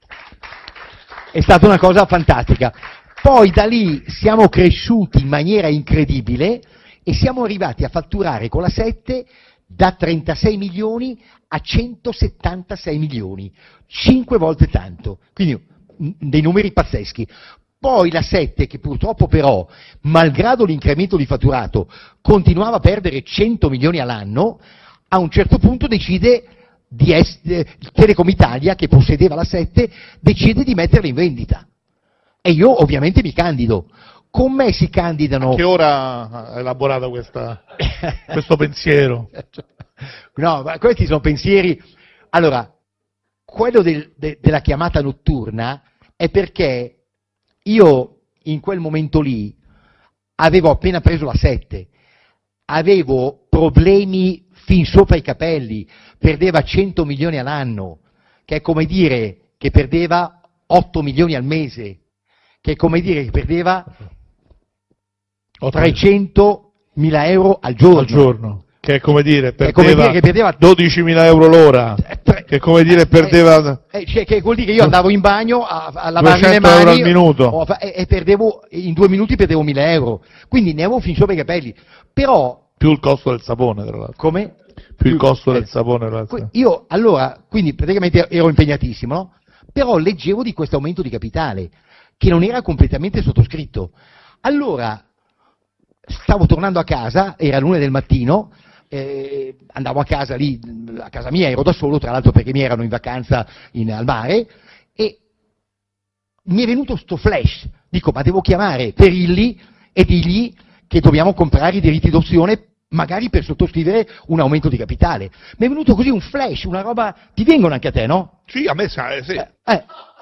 è stata una cosa fantastica. Poi da lì siamo cresciuti in maniera incredibile e siamo arrivati a fatturare con la sette da trentasei milioni a centosettantasei milioni, cinque volte tanto, quindi dei numeri pazzeschi. Poi la sette, che purtroppo però, malgrado l'incremento di fatturato, continuava a perdere cento milioni all'anno, a un certo punto decide di essere, Telecom Italia, che possedeva la sette, decide di metterla in vendita. E io ovviamente mi candido. Con me si candidano... A che ora ha elaborato questa, questo pensiero? No, ma questi sono pensieri... Allora, quello del, de, della chiamata notturna è perché io in quel momento lì avevo appena preso la sette, avevo problemi fin sopra i capelli, perdeva cento milioni all'anno, che è come dire che perdeva otto milioni al mese, che è come dire che perdeva trecentomila euro al giorno. Al giorno. Che è come dire, perdeva, è come dire che perdeva dodicimila euro l'ora, che è come dire perdeva... Eh, eh, cioè, che vuol dire che io andavo in bagno a, a lavarmi le duecento euro mani al minuto. o a, e, e perdevo, in due minuti perdevo mille euro, quindi ne avevo fin sopra i capelli, però... Più il costo del sapone, tra l'altro. Come? Più, Più il costo eh, del sapone, tra l'altro. Io, allora, quindi praticamente ero impegnatissimo, no? Però leggevo di questo aumento di capitale, che non era completamente sottoscritto. Allora, stavo tornando a casa, era l'una del mattino, eh, andavo a casa lì, a casa mia, ero da solo, tra l'altro perché mi erano in vacanza in, al mare, e mi è venuto sto flash, dico, ma devo chiamare Perilli e dirgli che dobbiamo comprare i diritti d'opzione, magari per sottoscrivere un aumento di capitale. Mi è venuto così un flash, una roba, ti vengono anche a te, no? Sì, a me sa, eh, sì. Eh, eh.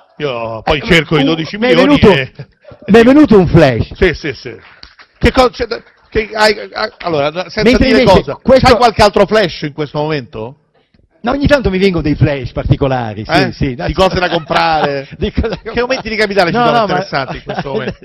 Io poi Eh, cerco un, i dodici mi è milioni venuto, e... mi è venuto un flash. Sì, sì, sì. Che cosa... Che hai, allora, senza Mentre dire invece cosa, questo- c'hai qualche altro flash in questo momento? No, ogni tanto mi vengono dei flash particolari, sì, Eh? sì. Di cose da comprare? Di cose da Che aumenti di capitale ci No, sono no, interessanti ma... in questo momento?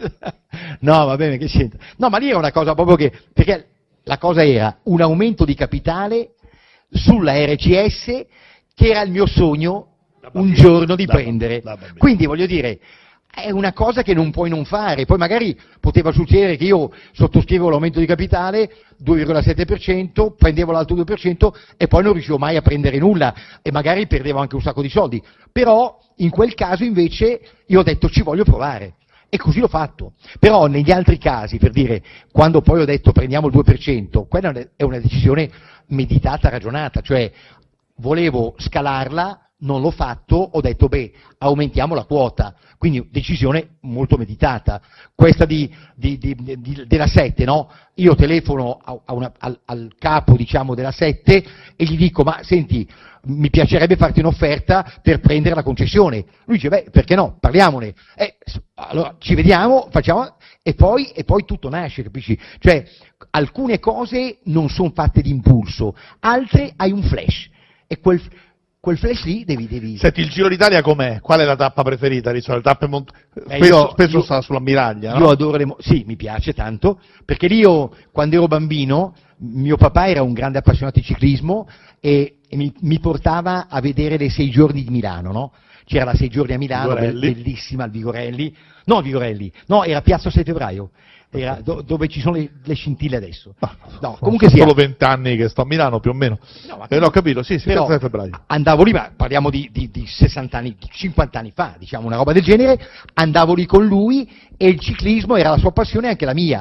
No, va bene, che c'entra. No, ma lì era una cosa proprio che... Perché la cosa era un aumento di capitale sulla R C S che era il mio sogno un giorno di da prendere. bambino, da bambino. Quindi voglio dire, è una cosa che non puoi non fare. Poi magari poteva succedere che io sottoscrivevo l'aumento di capitale, due virgola sette per cento, prendevo l'altro due per cento e poi non riuscivo mai a prendere nulla e magari perdevo anche un sacco di soldi. Però in quel caso invece io ho detto ci voglio provare. E così l'ho fatto. Però negli altri casi, per dire, quando poi ho detto prendiamo il due per cento, quella è una decisione meditata, ragionata, cioè volevo scalarla, non l'ho fatto, ho detto beh, aumentiamo la quota, quindi decisione molto meditata. Questa di, di, di, di, della sette, no? Io telefono a, a una, al, al capo, diciamo, della sette e gli dico, ma senti, mi piacerebbe farti un'offerta per prendere la concessione. Lui dice, beh, perché no, parliamone. Eh, allora ci vediamo, facciamo, e poi, e poi tutto nasce, capisci? Cioè, alcune cose non sono fatte d'impulso, altre hai un flash, e quel, quel flash lì devi... devi... Senti, il Giro d'Italia com'è? Qual è la tappa preferita? Di solito? Tappe mont... Eh, spesso io- spesso io- sta sull'ammiraglia, Io no? adoro le... mo- Sì, mi piace tanto, perché lì io, quando ero bambino, mio papà era un grande appassionato di ciclismo e, e mi, mi portava a vedere le sei giorni di Milano, no? C'era la sei giorni a Milano, be- Vigorelli. bellissima, al Vigorelli. No, al Vigorelli, no, era Piazza sei febbraio, era do- dove ci sono le, le scintille adesso. Ma, No, sono comunque sia. solo vent'anni che sto a Milano, più o meno. No, ma- Eh, no, ho capito, sì, sì, Però piazza di febbraio. andavo lì, ma parliamo di, di, di sessanta anni, cinquanta anni fa, diciamo, una roba del genere, andavo lì con lui e il ciclismo era la sua passione e anche la mia.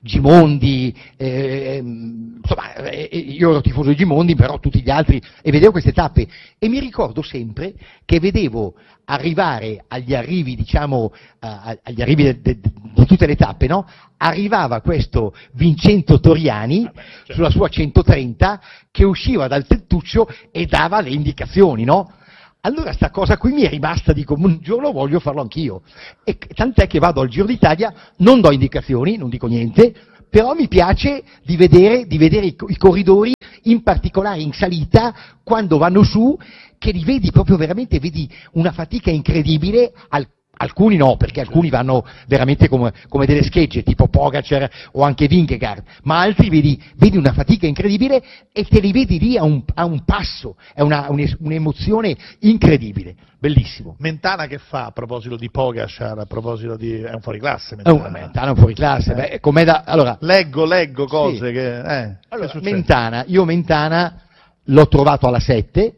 Gimondi, eh, insomma, eh, io ero tifoso di Gimondi, però tutti gli altri, e vedevo queste tappe, e mi ricordo sempre che vedevo arrivare agli arrivi, diciamo, uh, agli arrivi de, de, de, di tutte le tappe, no? Arrivava questo Vincenzo Toriani, Vabbè, certo. sulla sua centotrenta, che usciva dal tettuccio e dava le indicazioni, no? Allora sta cosa qui mi è rimasta, dico, un giorno voglio farlo anch'io. E tant'è che vado al Giro d'Italia, non do indicazioni, non dico niente, però mi piace di vedere, di vedere i, i corridori, in particolare in salita, quando vanno su, che li vedi proprio veramente, vedi una fatica incredibile, al, alcuni no, perché alcuni vanno veramente come, come delle schegge, tipo Pogacar o anche Vingegaard, ma altri vedi, vedi una fatica incredibile e te li vedi lì a un, a un passo, è una, un'emozione incredibile, bellissimo. Mentana che fa a proposito di Pogacar, a proposito di... è un fuoriclasse Mentana. Oh, Mentana è un fuoriclasse, eh. Beh, com'è da... allora, leggo, leggo cose sì. che... Eh, allora, che Mentana, io Mentana l'ho trovato alla sette,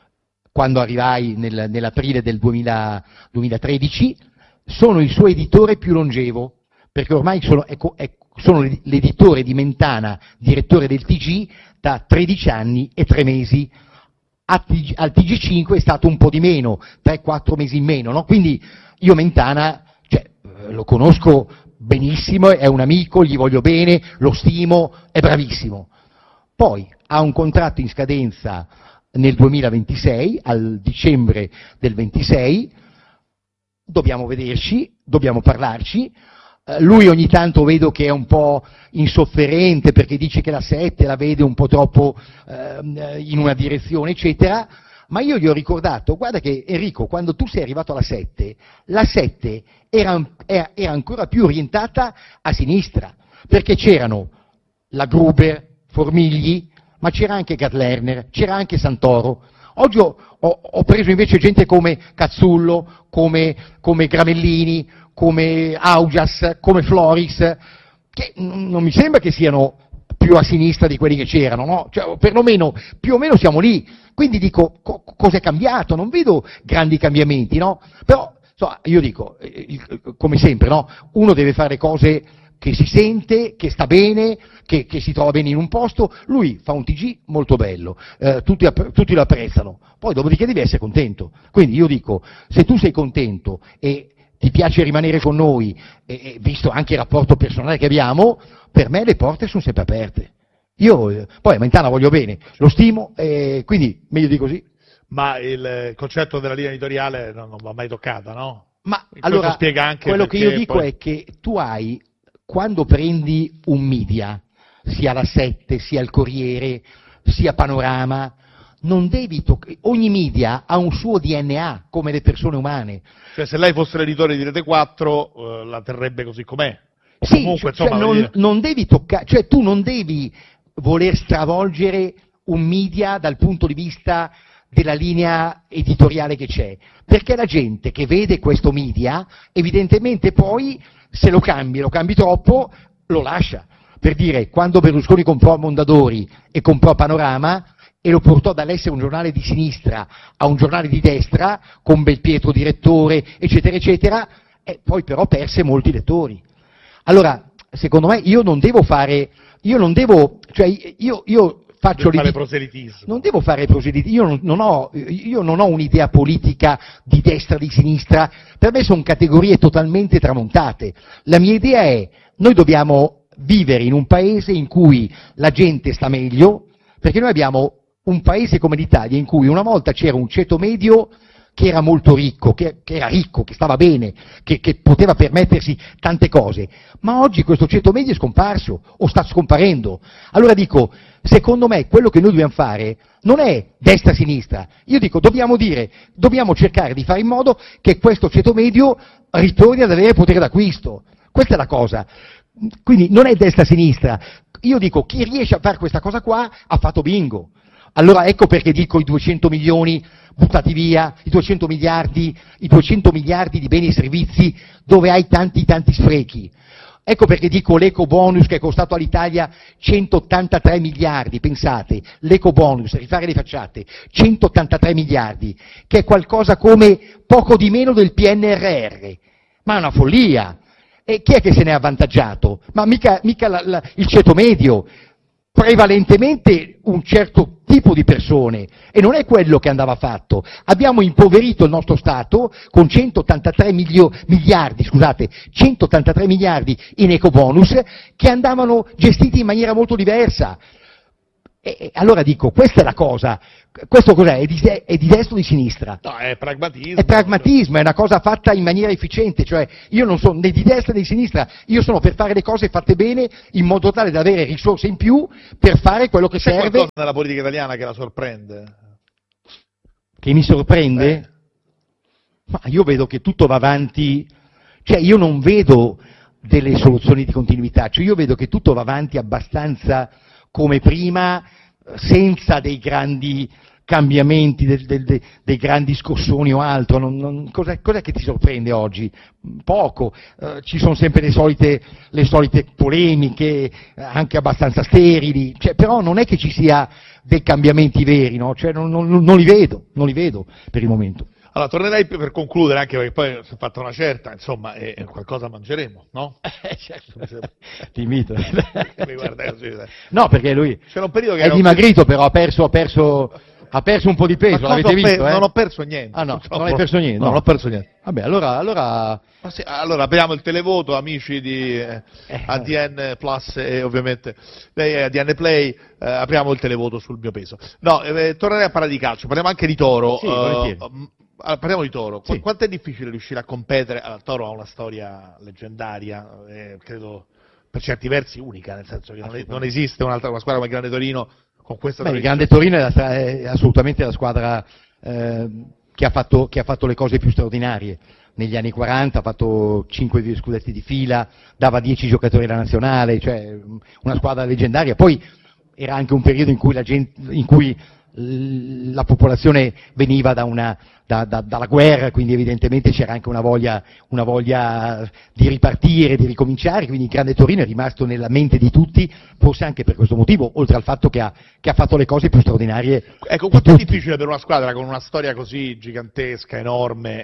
quando arrivai nel, nell'aprile del duemila, duemilatredici, sono il suo editore più longevo, perché ormai sono, è, è, sono l'editore di Mentana, direttore del T G, da tredici anni e tre mesi. Al T G cinque è stato un po' di meno, tre quattro mesi in meno, no? Quindi io Mentana, cioè, lo conosco benissimo, è un amico, gli voglio bene, lo stimo, è bravissimo. Poi ha un contratto in scadenza nel duemilaventisei, al dicembre del ventisei, dobbiamo vederci, dobbiamo parlarci, eh, lui ogni tanto vedo che è un po' insofferente perché dice che la sette la vede un po' troppo eh, in una direzione, eccetera, ma io gli ho ricordato, guarda che Enrico, quando tu sei arrivato alla sette, la sette era, era ancora più orientata a sinistra, perché c'erano la Gruber, Formigli, ma c'era anche Gerd Lerner, c'era anche Santoro. Oggi ho, ho, ho preso invece gente come Cazzullo, come, come Gramellini, come Augias, come Floris, che non mi sembra che siano più a sinistra di quelli che c'erano, no? Cioè, perlomeno, più o meno siamo lì. Quindi dico, co- cos'è cambiato? Non vedo grandi cambiamenti, no? Però, insomma, io dico, eh, come sempre, no? Uno deve fare cose che si sente, che sta bene, che, che si trova bene in un posto, lui fa un T G molto bello, eh, tutti, tutti lo apprezzano, poi dopodiché devi essere contento. Quindi io dico, se tu sei contento e ti piace rimanere con noi, e, e visto anche il rapporto personale che abbiamo, per me le porte sono sempre aperte. Io, eh, poi a Mentana voglio bene, lo stimo, e quindi meglio di così. Ma il concetto della linea editoriale non, non va mai toccata, no? Ma e allora, spiega anche quello che io dico poi... è che tu hai, quando prendi un media, sia la sette, sia il Corriere, sia Panorama, non devi toccare, ogni media ha un suo D N A, come le persone umane. Cioè se lei fosse l'editore di Rete quattro, eh, la terrebbe così com'è? O sì, comunque, cioè, insomma, non, dire... non devi toccare, cioè tu non devi voler stravolgere un media dal punto di vista della linea editoriale che c'è, perché la gente che vede questo media, evidentemente poi, se lo cambi, lo cambi troppo, lo lascia. Per dire, quando Berlusconi comprò Mondadori e comprò Panorama e lo portò dall'essere un giornale di sinistra a un giornale di destra, con Belpietro direttore, eccetera, eccetera, e poi però perse molti lettori. Allora, secondo me, io non devo fare, io non devo, cioè io, io faccio fare l'idea, proselitismo. Non devo fare proselitismo, io non, non ho, io non ho un'idea politica di destra, di sinistra, per me sono categorie totalmente tramontate. La mia idea è, noi dobbiamo vivere in un paese in cui la gente sta meglio, perché noi abbiamo un paese come l'Italia in cui una volta c'era un ceto medio che era molto ricco, che, che era ricco, che stava bene, che, che poteva permettersi tante cose, ma oggi questo ceto medio è scomparso o sta scomparendo. Allora dico, secondo me quello che noi dobbiamo fare non è destra-sinistra, io dico dobbiamo dire, dobbiamo cercare di fare in modo che questo ceto medio ritorni ad avere potere d'acquisto, questa è la cosa. Quindi non è destra-sinistra, io dico chi riesce a fare questa cosa qua ha fatto bingo. Allora ecco perché dico i duecento milioni buttati via, i duecento miliardi, i duecento miliardi di beni e servizi dove hai tanti tanti sprechi. Ecco perché dico l'eco bonus che è costato all'Italia centottantatré miliardi, pensate, l'eco bonus, rifare le facciate, centottantatré miliardi, che è qualcosa come poco di meno del P N R R, ma è una follia. E chi è che se ne è avvantaggiato? Ma mica, mica la, la, il ceto medio, prevalentemente un certo tipo di persone, e non è quello che andava fatto. Abbiamo impoverito il nostro Stato con centottantatré milio, miliardi, scusate, centottantatré miliardi in ecobonus che andavano gestiti in maniera molto diversa. E, e allora dico, questa è la cosa, questo cos'è? È di, è di destra o di sinistra? No, è pragmatismo. È pragmatismo, è una cosa fatta in maniera efficiente, cioè io non sono né di destra né di sinistra, io sono per fare le cose fatte bene in modo tale da avere risorse in più per fare quello che C'è serve. qualcosa nella politica italiana che la sorprende? Che mi sorprende? Eh. Ma io vedo che tutto va avanti, cioè io non vedo delle soluzioni di continuità, cioè io vedo che tutto va avanti abbastanza come prima, senza dei grandi cambiamenti, del, del, del, dei grandi scossoni o altro. Non, non, cos'è, cos'è che ti sorprende oggi? Poco, eh, ci sono sempre le solite, le solite polemiche, anche abbastanza sterili, cioè, però non è che ci sia dei cambiamenti veri, no? Cioè, non, non, non li vedo, non li vedo per il momento. Allora, tornerei per concludere, anche perché poi si è fatta una certa, insomma, e qualcosa mangeremo, no? Eh, certo. Ti invito. Mi guarda così, dai. No, perché lui C'era un periodo che è era un- dimagrito, però ha perso, ha perso, ha perso un po' di peso, Ma l'avete cosa ho visto? per- eh? Non ho perso niente. Ah no, purtroppo. non hai perso niente? No, No. non ho perso niente. Vabbè, allora, allora Ma sì, allora apriamo il televoto, amici di eh, Eh. A D N Plus e ovviamente lei è A D N Play, eh, apriamo il televoto sul mio peso. No, eh, tornerei a parlare di calcio, parliamo anche di Toro. Sì, eh, volentieri. m- allora, parliamo di Toro. Qu- Sì. Quanto è difficile riuscire a competere? Allora, Toro ha una storia leggendaria, eh, credo per certi versi unica, nel senso che non, è- non esiste un'altra una squadra come il Grande Torino con questa beh, il tradizione. Grande Torino è, la- è assolutamente la squadra eh, che, ha fatto, che ha fatto le cose più straordinarie. Negli anni quaranta ha fatto cinque scudetti di fila, dava dieci giocatori alla nazionale, cioè una squadra leggendaria. Poi era anche un periodo in cui la, gente, in cui l- la popolazione veniva da una, da, da, dalla guerra, quindi evidentemente c'era anche una voglia, una voglia di ripartire, di ricominciare, quindi il Grande Torino è rimasto nella mente di tutti, forse anche per questo motivo, oltre al fatto che ha, che ha fatto le cose più straordinarie. Ecco, di quanto è tutti. difficile per una squadra con una storia così gigantesca, enorme,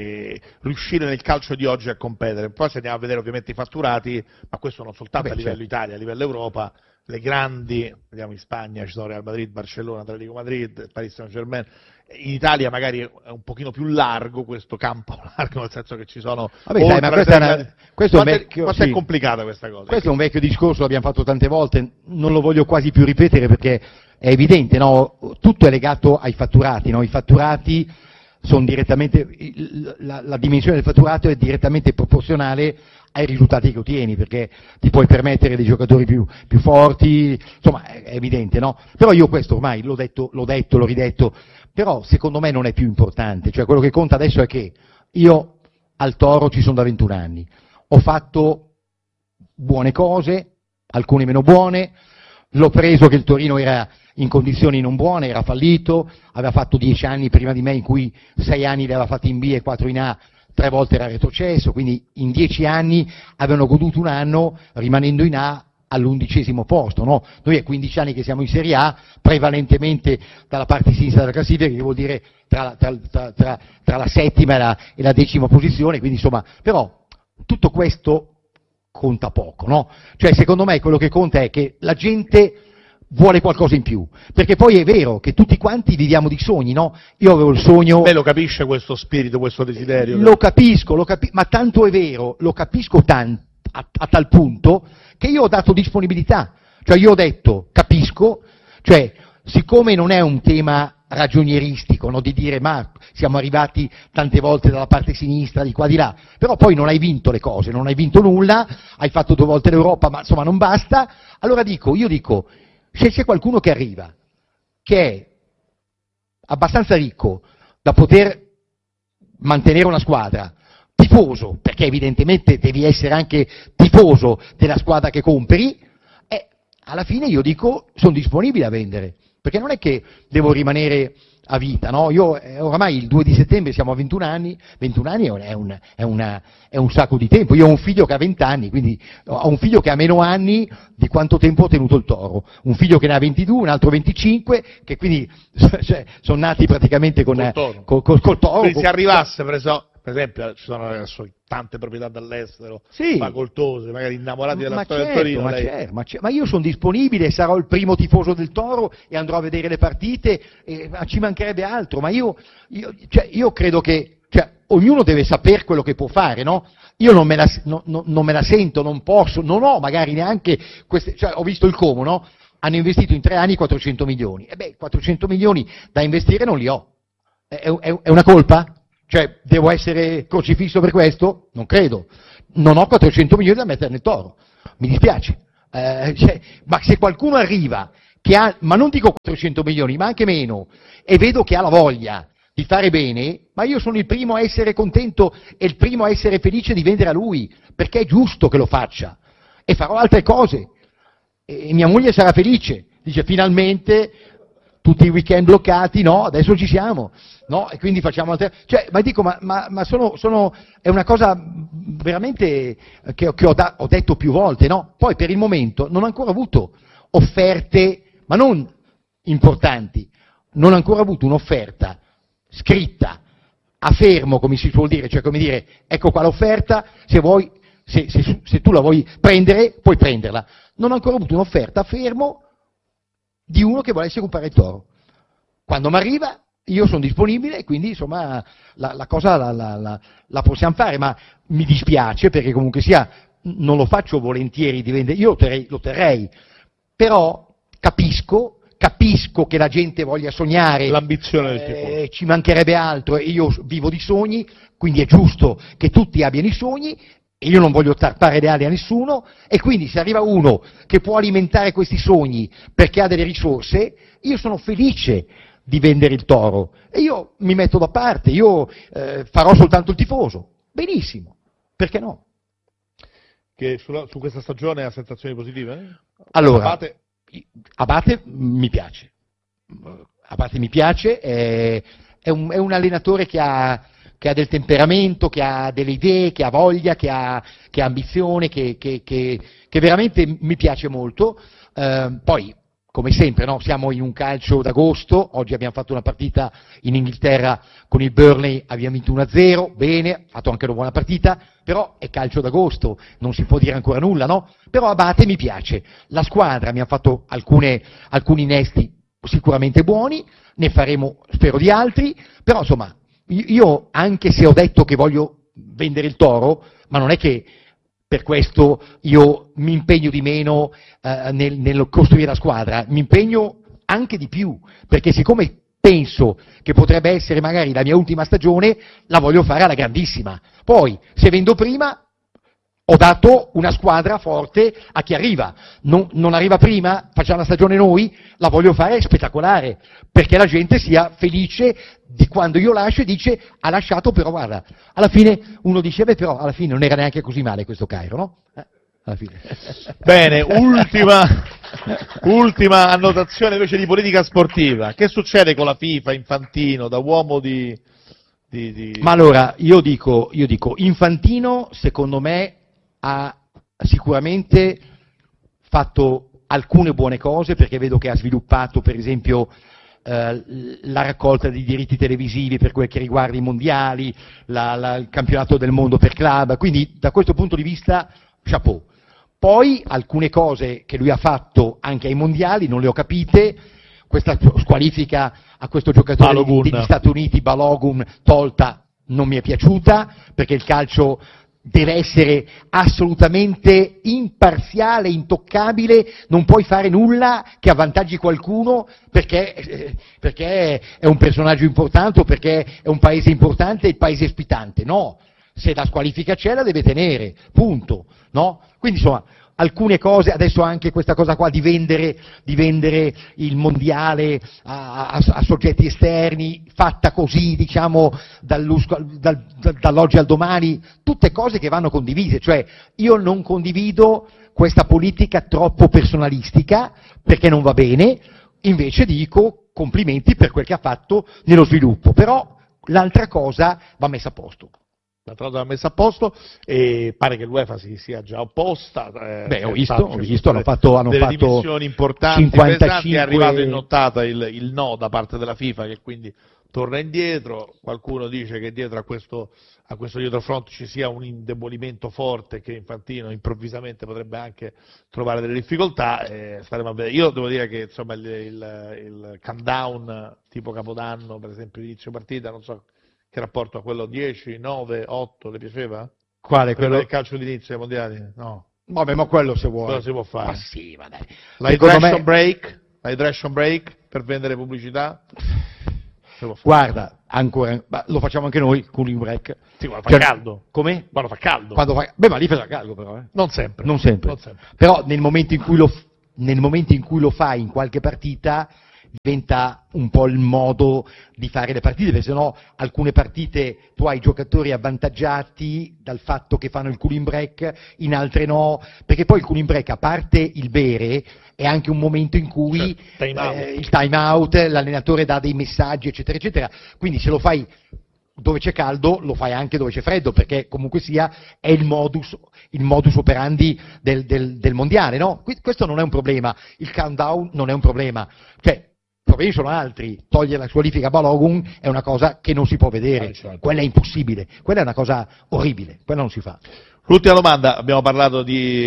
e riuscire nel calcio di oggi a competere? Poi se andiamo a vedere ovviamente i fatturati, ma questo non soltanto Vabbè, a livello certo. Italia, a livello Europa, le grandi, vediamo in Spagna ci sono Real Madrid, Barcellona, Atletico Madrid, Paris Saint-Germain. In Italia magari è un pochino più largo questo campo, largo nel senso che ci sono Vabbè, sai, oltre ma le questa è tre una- grandi- questo è un quanto vecchio- quanto sì. è complicata questa cosa? Questo è un vecchio discorso, l'abbiamo fatto tante volte, non lo voglio quasi più ripetere perché è evidente, no? Tutto è legato ai fatturati, no? I fatturati sono direttamente, il- la, la dimensione del fatturato è direttamente proporzionale ai risultati che ottieni, perché ti puoi permettere dei giocatori più, più forti, insomma è, è evidente, no? Però io questo ormai l'ho detto, l'ho detto, l'ho ridetto, però secondo me non è più importante, cioè quello che conta adesso è che io al Toro ci sono da ventuno anni, ho fatto buone cose, alcune meno buone, l'ho preso che il Torino era in condizioni non buone, era fallito, aveva fatto dieci anni prima di me in cui sei anni li aveva fatti in B e quattro in A, tre volte era retrocesso, quindi in dieci anni avevano goduto un anno rimanendo in A all'undicesimo posto, no? Noi è quindici anni che siamo in Serie A, prevalentemente dalla parte sinistra della classifica, che vuol dire tra la, tra, tra, tra, tra la settima e la, e la decima posizione, quindi insomma, però tutto questo conta poco, no? Cioè secondo me quello che conta è che la gente vuole qualcosa in più, perché poi è vero che tutti quanti viviamo di sogni, no? Io avevo il sogno... Beh, lo capisce questo spirito, questo desiderio? Lo capisco, lo capi- ma tanto è vero, lo capisco tan- a, a tal punto che io ho dato disponibilità, cioè io ho detto, capisco, cioè siccome non è un tema ragionieristico, no? Di dire ma siamo arrivati tante volte dalla parte sinistra, di qua di là, però poi non hai vinto le cose, non hai vinto nulla, hai fatto due volte l'Europa, ma insomma non basta, allora dico, io dico, se c'è qualcuno che arriva, che è abbastanza ricco da poter mantenere una squadra, tifoso, perché evidentemente devi essere anche tifoso della squadra che compri, e alla fine io dico sono disponibile a vendere, perché non è che devo rimanere a vita, no? Io eh, oramai il due di settembre siamo a ventuno anni, ventuno anni è un, è, una, è un sacco di tempo, io ho un figlio che ha venti anni, quindi ho un figlio che ha meno anni di quanto tempo ho tenuto il Toro, un figlio che ne ha ventidue, un altro venticinque, che quindi cioè, sono nati praticamente con Col Toro. col, col, col Toro. Quindi con- se arrivasse, preso, per esempio ci sono adesso tante proprietà dall'estero, sì, facoltose, magari innamorati della ma storia certo, del Torino. ma, Lei... certo, ma, certo, ma io sono disponibile, sarò il primo tifoso del Toro e andrò a vedere le partite, e, ma ci mancherebbe altro, ma io, io, cioè, io credo che cioè, ognuno deve sapere quello che può fare, no? Io non me la, no, no, non me la sento, non posso, non ho magari neanche queste, cioè, ho visto il Como, no? Hanno investito in tre anni quattrocento milioni, e beh, quattrocento milioni da investire non li ho, è, è, è una colpa? Cioè, devo essere crocifisso per questo? Non credo. Non ho quattrocento milioni da mettere nel Toro. Mi dispiace. Eh, cioè, ma se qualcuno arriva, che ha, ma non dico quattrocento milioni, ma anche meno, e vedo che ha la voglia di fare bene, ma io sono il primo a essere contento e il primo a essere felice di vendere a lui, perché è giusto che lo faccia. E farò altre cose. E mia moglie sarà felice. Dice, finalmente, tutti i weekend bloccati, no, adesso ci siamo. No? E quindi facciamo altre... Cioè, ma dico, ma, ma, ma sono, sono... è una cosa veramente che, che ho, da, ho detto più volte, no? Poi per il momento non ho ancora avuto offerte, ma non importanti, non ho ancora avuto un'offerta scritta, a fermo, come si suol dire, cioè come dire, ecco qua l'offerta, se vuoi, se, se, se tu la vuoi prendere, puoi prenderla. Non ho ancora avuto un'offerta a fermo di uno che volesse comprare il Toro. Quando mi arriva, io sono disponibile e quindi insomma la, la cosa la, la, la, la possiamo fare, ma mi dispiace perché comunque sia non lo faccio volentieri di vendere, io lo terrei, lo terrei, però capisco, capisco che la gente voglia sognare, l'ambizione del eh, tifoso. ci mancherebbe altro e io vivo di sogni, quindi è giusto che tutti abbiano i sogni e io non voglio tarpare le ali a nessuno e quindi se arriva uno che può alimentare questi sogni perché ha delle risorse, io sono felice di vendere il Toro e io mi metto da parte, io eh, farò soltanto il tifoso, benissimo, perché no? Che sulla, su questa stagione ha sensazioni positive? Allora, Abate, Abate mi piace, Abate mi piace, è, è, un, è un allenatore che ha, che ha del temperamento, che ha delle idee, che ha voglia, che ha, che ha ambizione, che, che, che, che veramente mi piace molto, eh, poi come sempre, no? Siamo in un calcio d'agosto, oggi abbiamo fatto una partita in Inghilterra con il Burnley, abbiamo vinto uno a zero, bene, ha fatto anche una buona partita, però è calcio d'agosto, non si può dire ancora nulla, no? Però Abate mi piace, la squadra mi ha fatto alcune, alcuni innesti sicuramente buoni, ne faremo spero di altri, però insomma, io anche se ho detto che voglio vendere il Toro, ma non è che per questo io mi impegno di meno eh, nel, nel costruire la squadra, mi impegno anche di più, perché siccome penso che potrebbe essere magari la mia ultima stagione, la voglio fare alla grandissima. Poi, se vendo prima, ho dato una squadra forte a chi arriva. Non, non arriva prima, facciamo la stagione noi, la voglio fare spettacolare, perché la gente sia felice di quando io lascio e dice ha lasciato però guarda, alla fine uno dice beh però alla fine non era neanche così male questo Cairo, no? Eh, alla fine. Bene, ultima, ultima annotazione invece di politica sportiva. Che succede con la FIFA, Infantino, da uomo di... di, di... Ma allora, io dico, io dico, Infantino secondo me ha sicuramente fatto alcune buone cose perché vedo che ha sviluppato per esempio eh, la raccolta di diritti televisivi per quel che riguarda i mondiali, la, la, il campionato del mondo per club, quindi da questo punto di vista chapeau. Poi alcune cose che lui ha fatto anche ai mondiali non le ho capite, questa squalifica a questo giocatore Balogun. degli Stati Uniti, Balogun, tolta, non mi è piaciuta perché il calcio deve essere assolutamente imparziale, intoccabile, non puoi fare nulla che avvantaggi qualcuno perché, eh, perché è un personaggio importante o perché è un paese importante e il paese ospitante, no, se la squalifica c'è la deve tenere, punto, no? Quindi insomma alcune cose, adesso anche questa cosa qua di vendere, di vendere il mondiale a, a, a soggetti esterni, fatta così, diciamo, dal, dal, dall'oggi al domani, tutte cose che vanno condivise, cioè io non condivido questa politica troppo personalistica, perché non va bene, invece dico complimenti per quel che ha fatto nello sviluppo, però l'altra cosa va messa a posto. La trota l'ha messa a posto e pare che l'UEFA si sia già opposta. Eh, Beh, ho visto, fatto, ho visto, hanno fatto, hanno delle fatto dimissioni importanti, cinquantacinque... pesanti, è arrivato in nottata il, il no da parte della FIFA che quindi torna indietro, qualcuno dice che dietro a questo, a questo dietrofront ci sia un indebolimento forte, che Infantino improvvisamente potrebbe anche trovare delle difficoltà, eh, staremo a vedere. Io devo dire che insomma il, il, il countdown tipo Capodanno, per esempio inizio partita, non so che rapporto a quello dieci, nove, otto, le piaceva? Quale? Quello del calcio d'inizio ai mondiali? No. Vabbè, ma quello se vuoi. Quello si può fare. Ma sì, ma dai. L'hydration me... break, l'hydration break per vendere pubblicità. Guarda, ancora, lo facciamo anche noi, cooling break. Sì, quando fa cioè, caldo. Come? Quando fa caldo. Quando fa... Beh, ma lì fa caldo però, eh. Non sempre. Non sempre. Non sempre. Però nel momento in cui lo nel momento in cui lo fai in qualche partita diventa un po' il modo di fare le partite, perché sennò alcune partite tu hai giocatori avvantaggiati dal fatto che fanno il cooling break, in altre no, perché poi il cooling break, a parte il bere, è anche un momento in cui cioè, time out. Eh, il time out, l'allenatore dà dei messaggi, eccetera, eccetera, quindi se lo fai dove c'è caldo, lo fai anche dove c'è freddo, perché comunque sia è il modus, il modus operandi del, del, del mondiale, no? Questo non è un problema, il countdown non è un problema, cioè i problemi sono altri, togliere la squalifica a Balogun è una cosa che non si può vedere, ah, certo. Quella è impossibile, quella è una cosa orribile, quella non si fa. L'ultima domanda, abbiamo parlato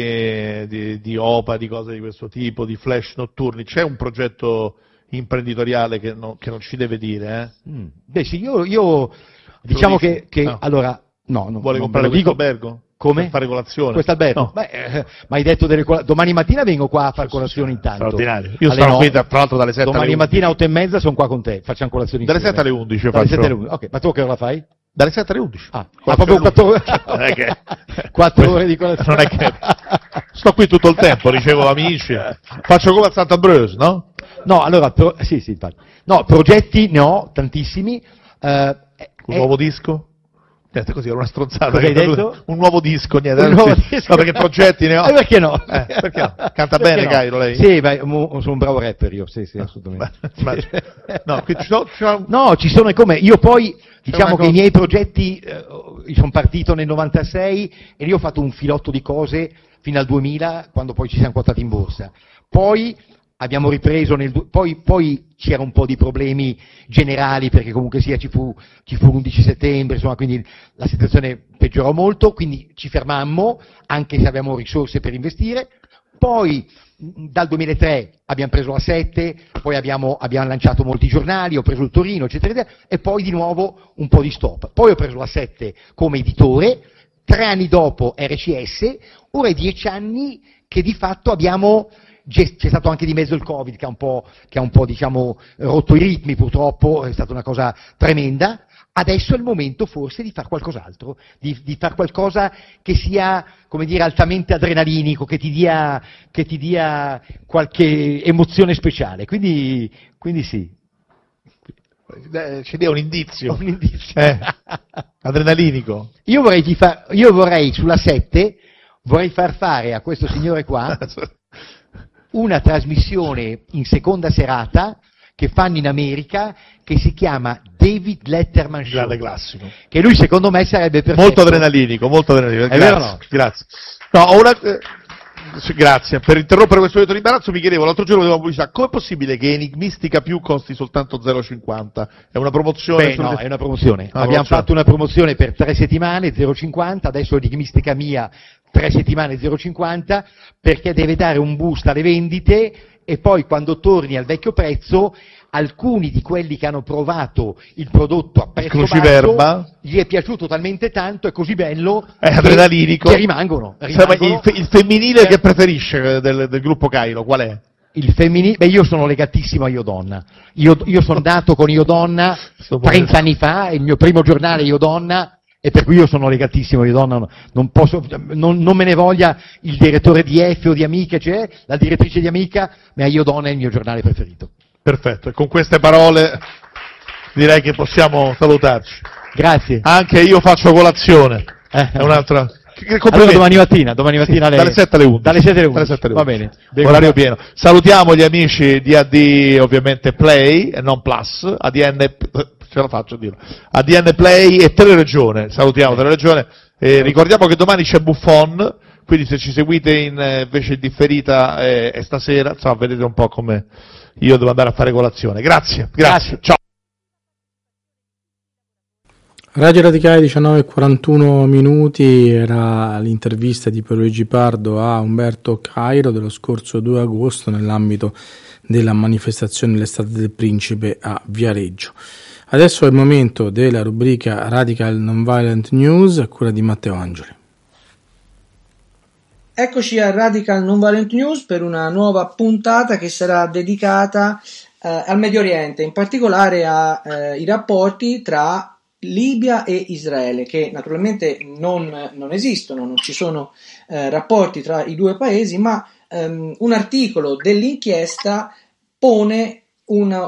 di, di, di O P A, di cose di questo tipo, di flash notturni, c'è un progetto imprenditoriale che, no, che non ci deve dire? Eh? Mm. Beh sì, io, io diciamo che, che no. allora, no, no vuole non comprare questo albergo? Come? Per fare colazione? Questo albergo? No. Beh, eh, ma hai detto delle col- domani mattina vengo qua a fare colazione intanto. Straordinario. Io alle sono no, qui tra l'altro dalle sette alle domani undici. mattina otto e mezza sono qua con te, facciamo colazione Dalle insieme. sette alle undici Dalle faccio. sette alle undici. Ok, ma tu che ora fai? Dalle sette alle undici. Ah, ma proprio quattro ore. Non è che... quattro ore di colazione. Non è che... Sto qui tutto il tempo, ricevo amici. Faccio come a Sant'Ambrosio, no? No, allora, pro... sì, sì, infatti. No, progetti ne ho tantissimi. Uh, Un è... nuovo disco? Niente, così era una stronzata. Cosa hai detto? Un nuovo disco, niente. Un nuovo sì. disco. No, perché progetti ne ho. Eh, perché no? Eh, perché no? Canta Perché bene, no? Cairo, lei? Sì, beh, sono un bravo rapper io, sì, sì, assolutamente. Ma, ma, no, qui ci sono, ci sono... no, ci sono come, io poi, diciamo che cosa... i miei progetti, eh, sono partito nel novantasei e lì ho fatto un filotto di cose fino al duemila, quando poi ci siamo quotati in borsa. Poi abbiamo ripreso, nel, poi, poi c'era un po' di problemi generali, perché comunque sia ci fu, ci fu l'undici settembre, insomma, quindi la situazione peggiorò molto, quindi ci fermammo, anche se avevamo risorse per investire. Poi dal duemilatré abbiamo preso la sette, poi abbiamo, abbiamo lanciato molti giornali, ho preso il Torino, eccetera, eccetera, e poi di nuovo un po' di stop. Poi ho preso la sette come editore, tre anni dopo R C S, ora è dieci anni che di fatto abbiamo... C'è stato anche di mezzo il Covid che ha un po', che ha un po' diciamo, rotto i ritmi, purtroppo, è stata una cosa tremenda. Adesso è il momento forse di fare qualcos'altro, di, di fare qualcosa che sia, come dire, altamente adrenalinico, che ti dia, che ti dia qualche emozione speciale. Quindi, quindi sì. Eh, ci dia un indizio. Un indizio. Eh, adrenalinico. Io vorrei, fa- io vorrei sulla sette, vorrei far fare a questo signore qua una trasmissione in seconda serata che fanno in America, che si chiama David Letterman Show. Grande classico. Che lui secondo me sarebbe perfetto. Molto adrenalinico, molto adrenalinico. È grazie, vero o no? Grazie. No, ho una... eh, grazie. Per interrompere questo momento di imbarazzo mi chiedevo, l'altro giorno vedevo una pubblicità, com'è possibile che Enigmistica Più costi soltanto zero virgola cinquanta? È una promozione? Beh, no, è una promozione. Una Abbiamo promozione. fatto una promozione per tre settimane, zero virgola cinquanta, adesso Enigmistica Mia, tre settimane, zero virgola cinquanta, perché deve dare un boost alle vendite e poi quando torni al vecchio prezzo, alcuni di quelli che hanno provato il prodotto a prezzo Cruciverba. basso, gli è piaciuto talmente tanto, è così bello, È che- adrenalinico. che rimangono. Insomma, rimangono. il, fe- il femminile che preferisce del, del gruppo Cairo, qual è? Il femminile, beh, io sono legatissimo a Io Donna. Io, io sono nato con Io Donna Sto buono. trenta anni fa, il mio primo giornale Io Donna, e per cui io sono legatissimo a Io Donna. Non, non posso, non, non me ne voglia il direttore di F o di Amica, cioè la direttrice di Amica, ma Io Donna è il mio giornale preferito. Perfetto, e con queste parole direi che possiamo salutarci. Grazie. Anche io faccio colazione. Eh. È un'altra... Che- che Allora complimenti. domani mattina, domani mattina Sì, alle, dalle sette alle undici. Dalle sette alle undici. Dalle sette alle Va undici. bene. Orario pieno. Salutiamo gli amici di A D ovviamente Play, e non Plus, A D N, ce la faccio a dirlo, A D N Play e Teleregione. Salutiamo Teleregione. E ricordiamo che domani c'è Buffon, quindi se ci seguite in, eh, invece in differita eh, è stasera, insomma vedete un po' come io devo andare a fare colazione. Grazie, grazie. Grazie. Ciao. Radio Radicale diciannove e quarantuno minuti, era l'intervista di Pierluigi Pardo a Umberto Cairo dello scorso due agosto nell'ambito della manifestazione dell'Estate del Principe a Viareggio. Adesso è il momento della rubrica Radical Nonviolent News a cura di Matteo Angeli. Eccoci a Radical Nonviolent News per una nuova puntata che sarà dedicata eh, al Medio Oriente, in particolare ai eh, rapporti tra Libia e Israele, che naturalmente non, non esistono, non ci sono eh, rapporti tra i due paesi, ma ehm, un articolo dell'inchiesta pone una,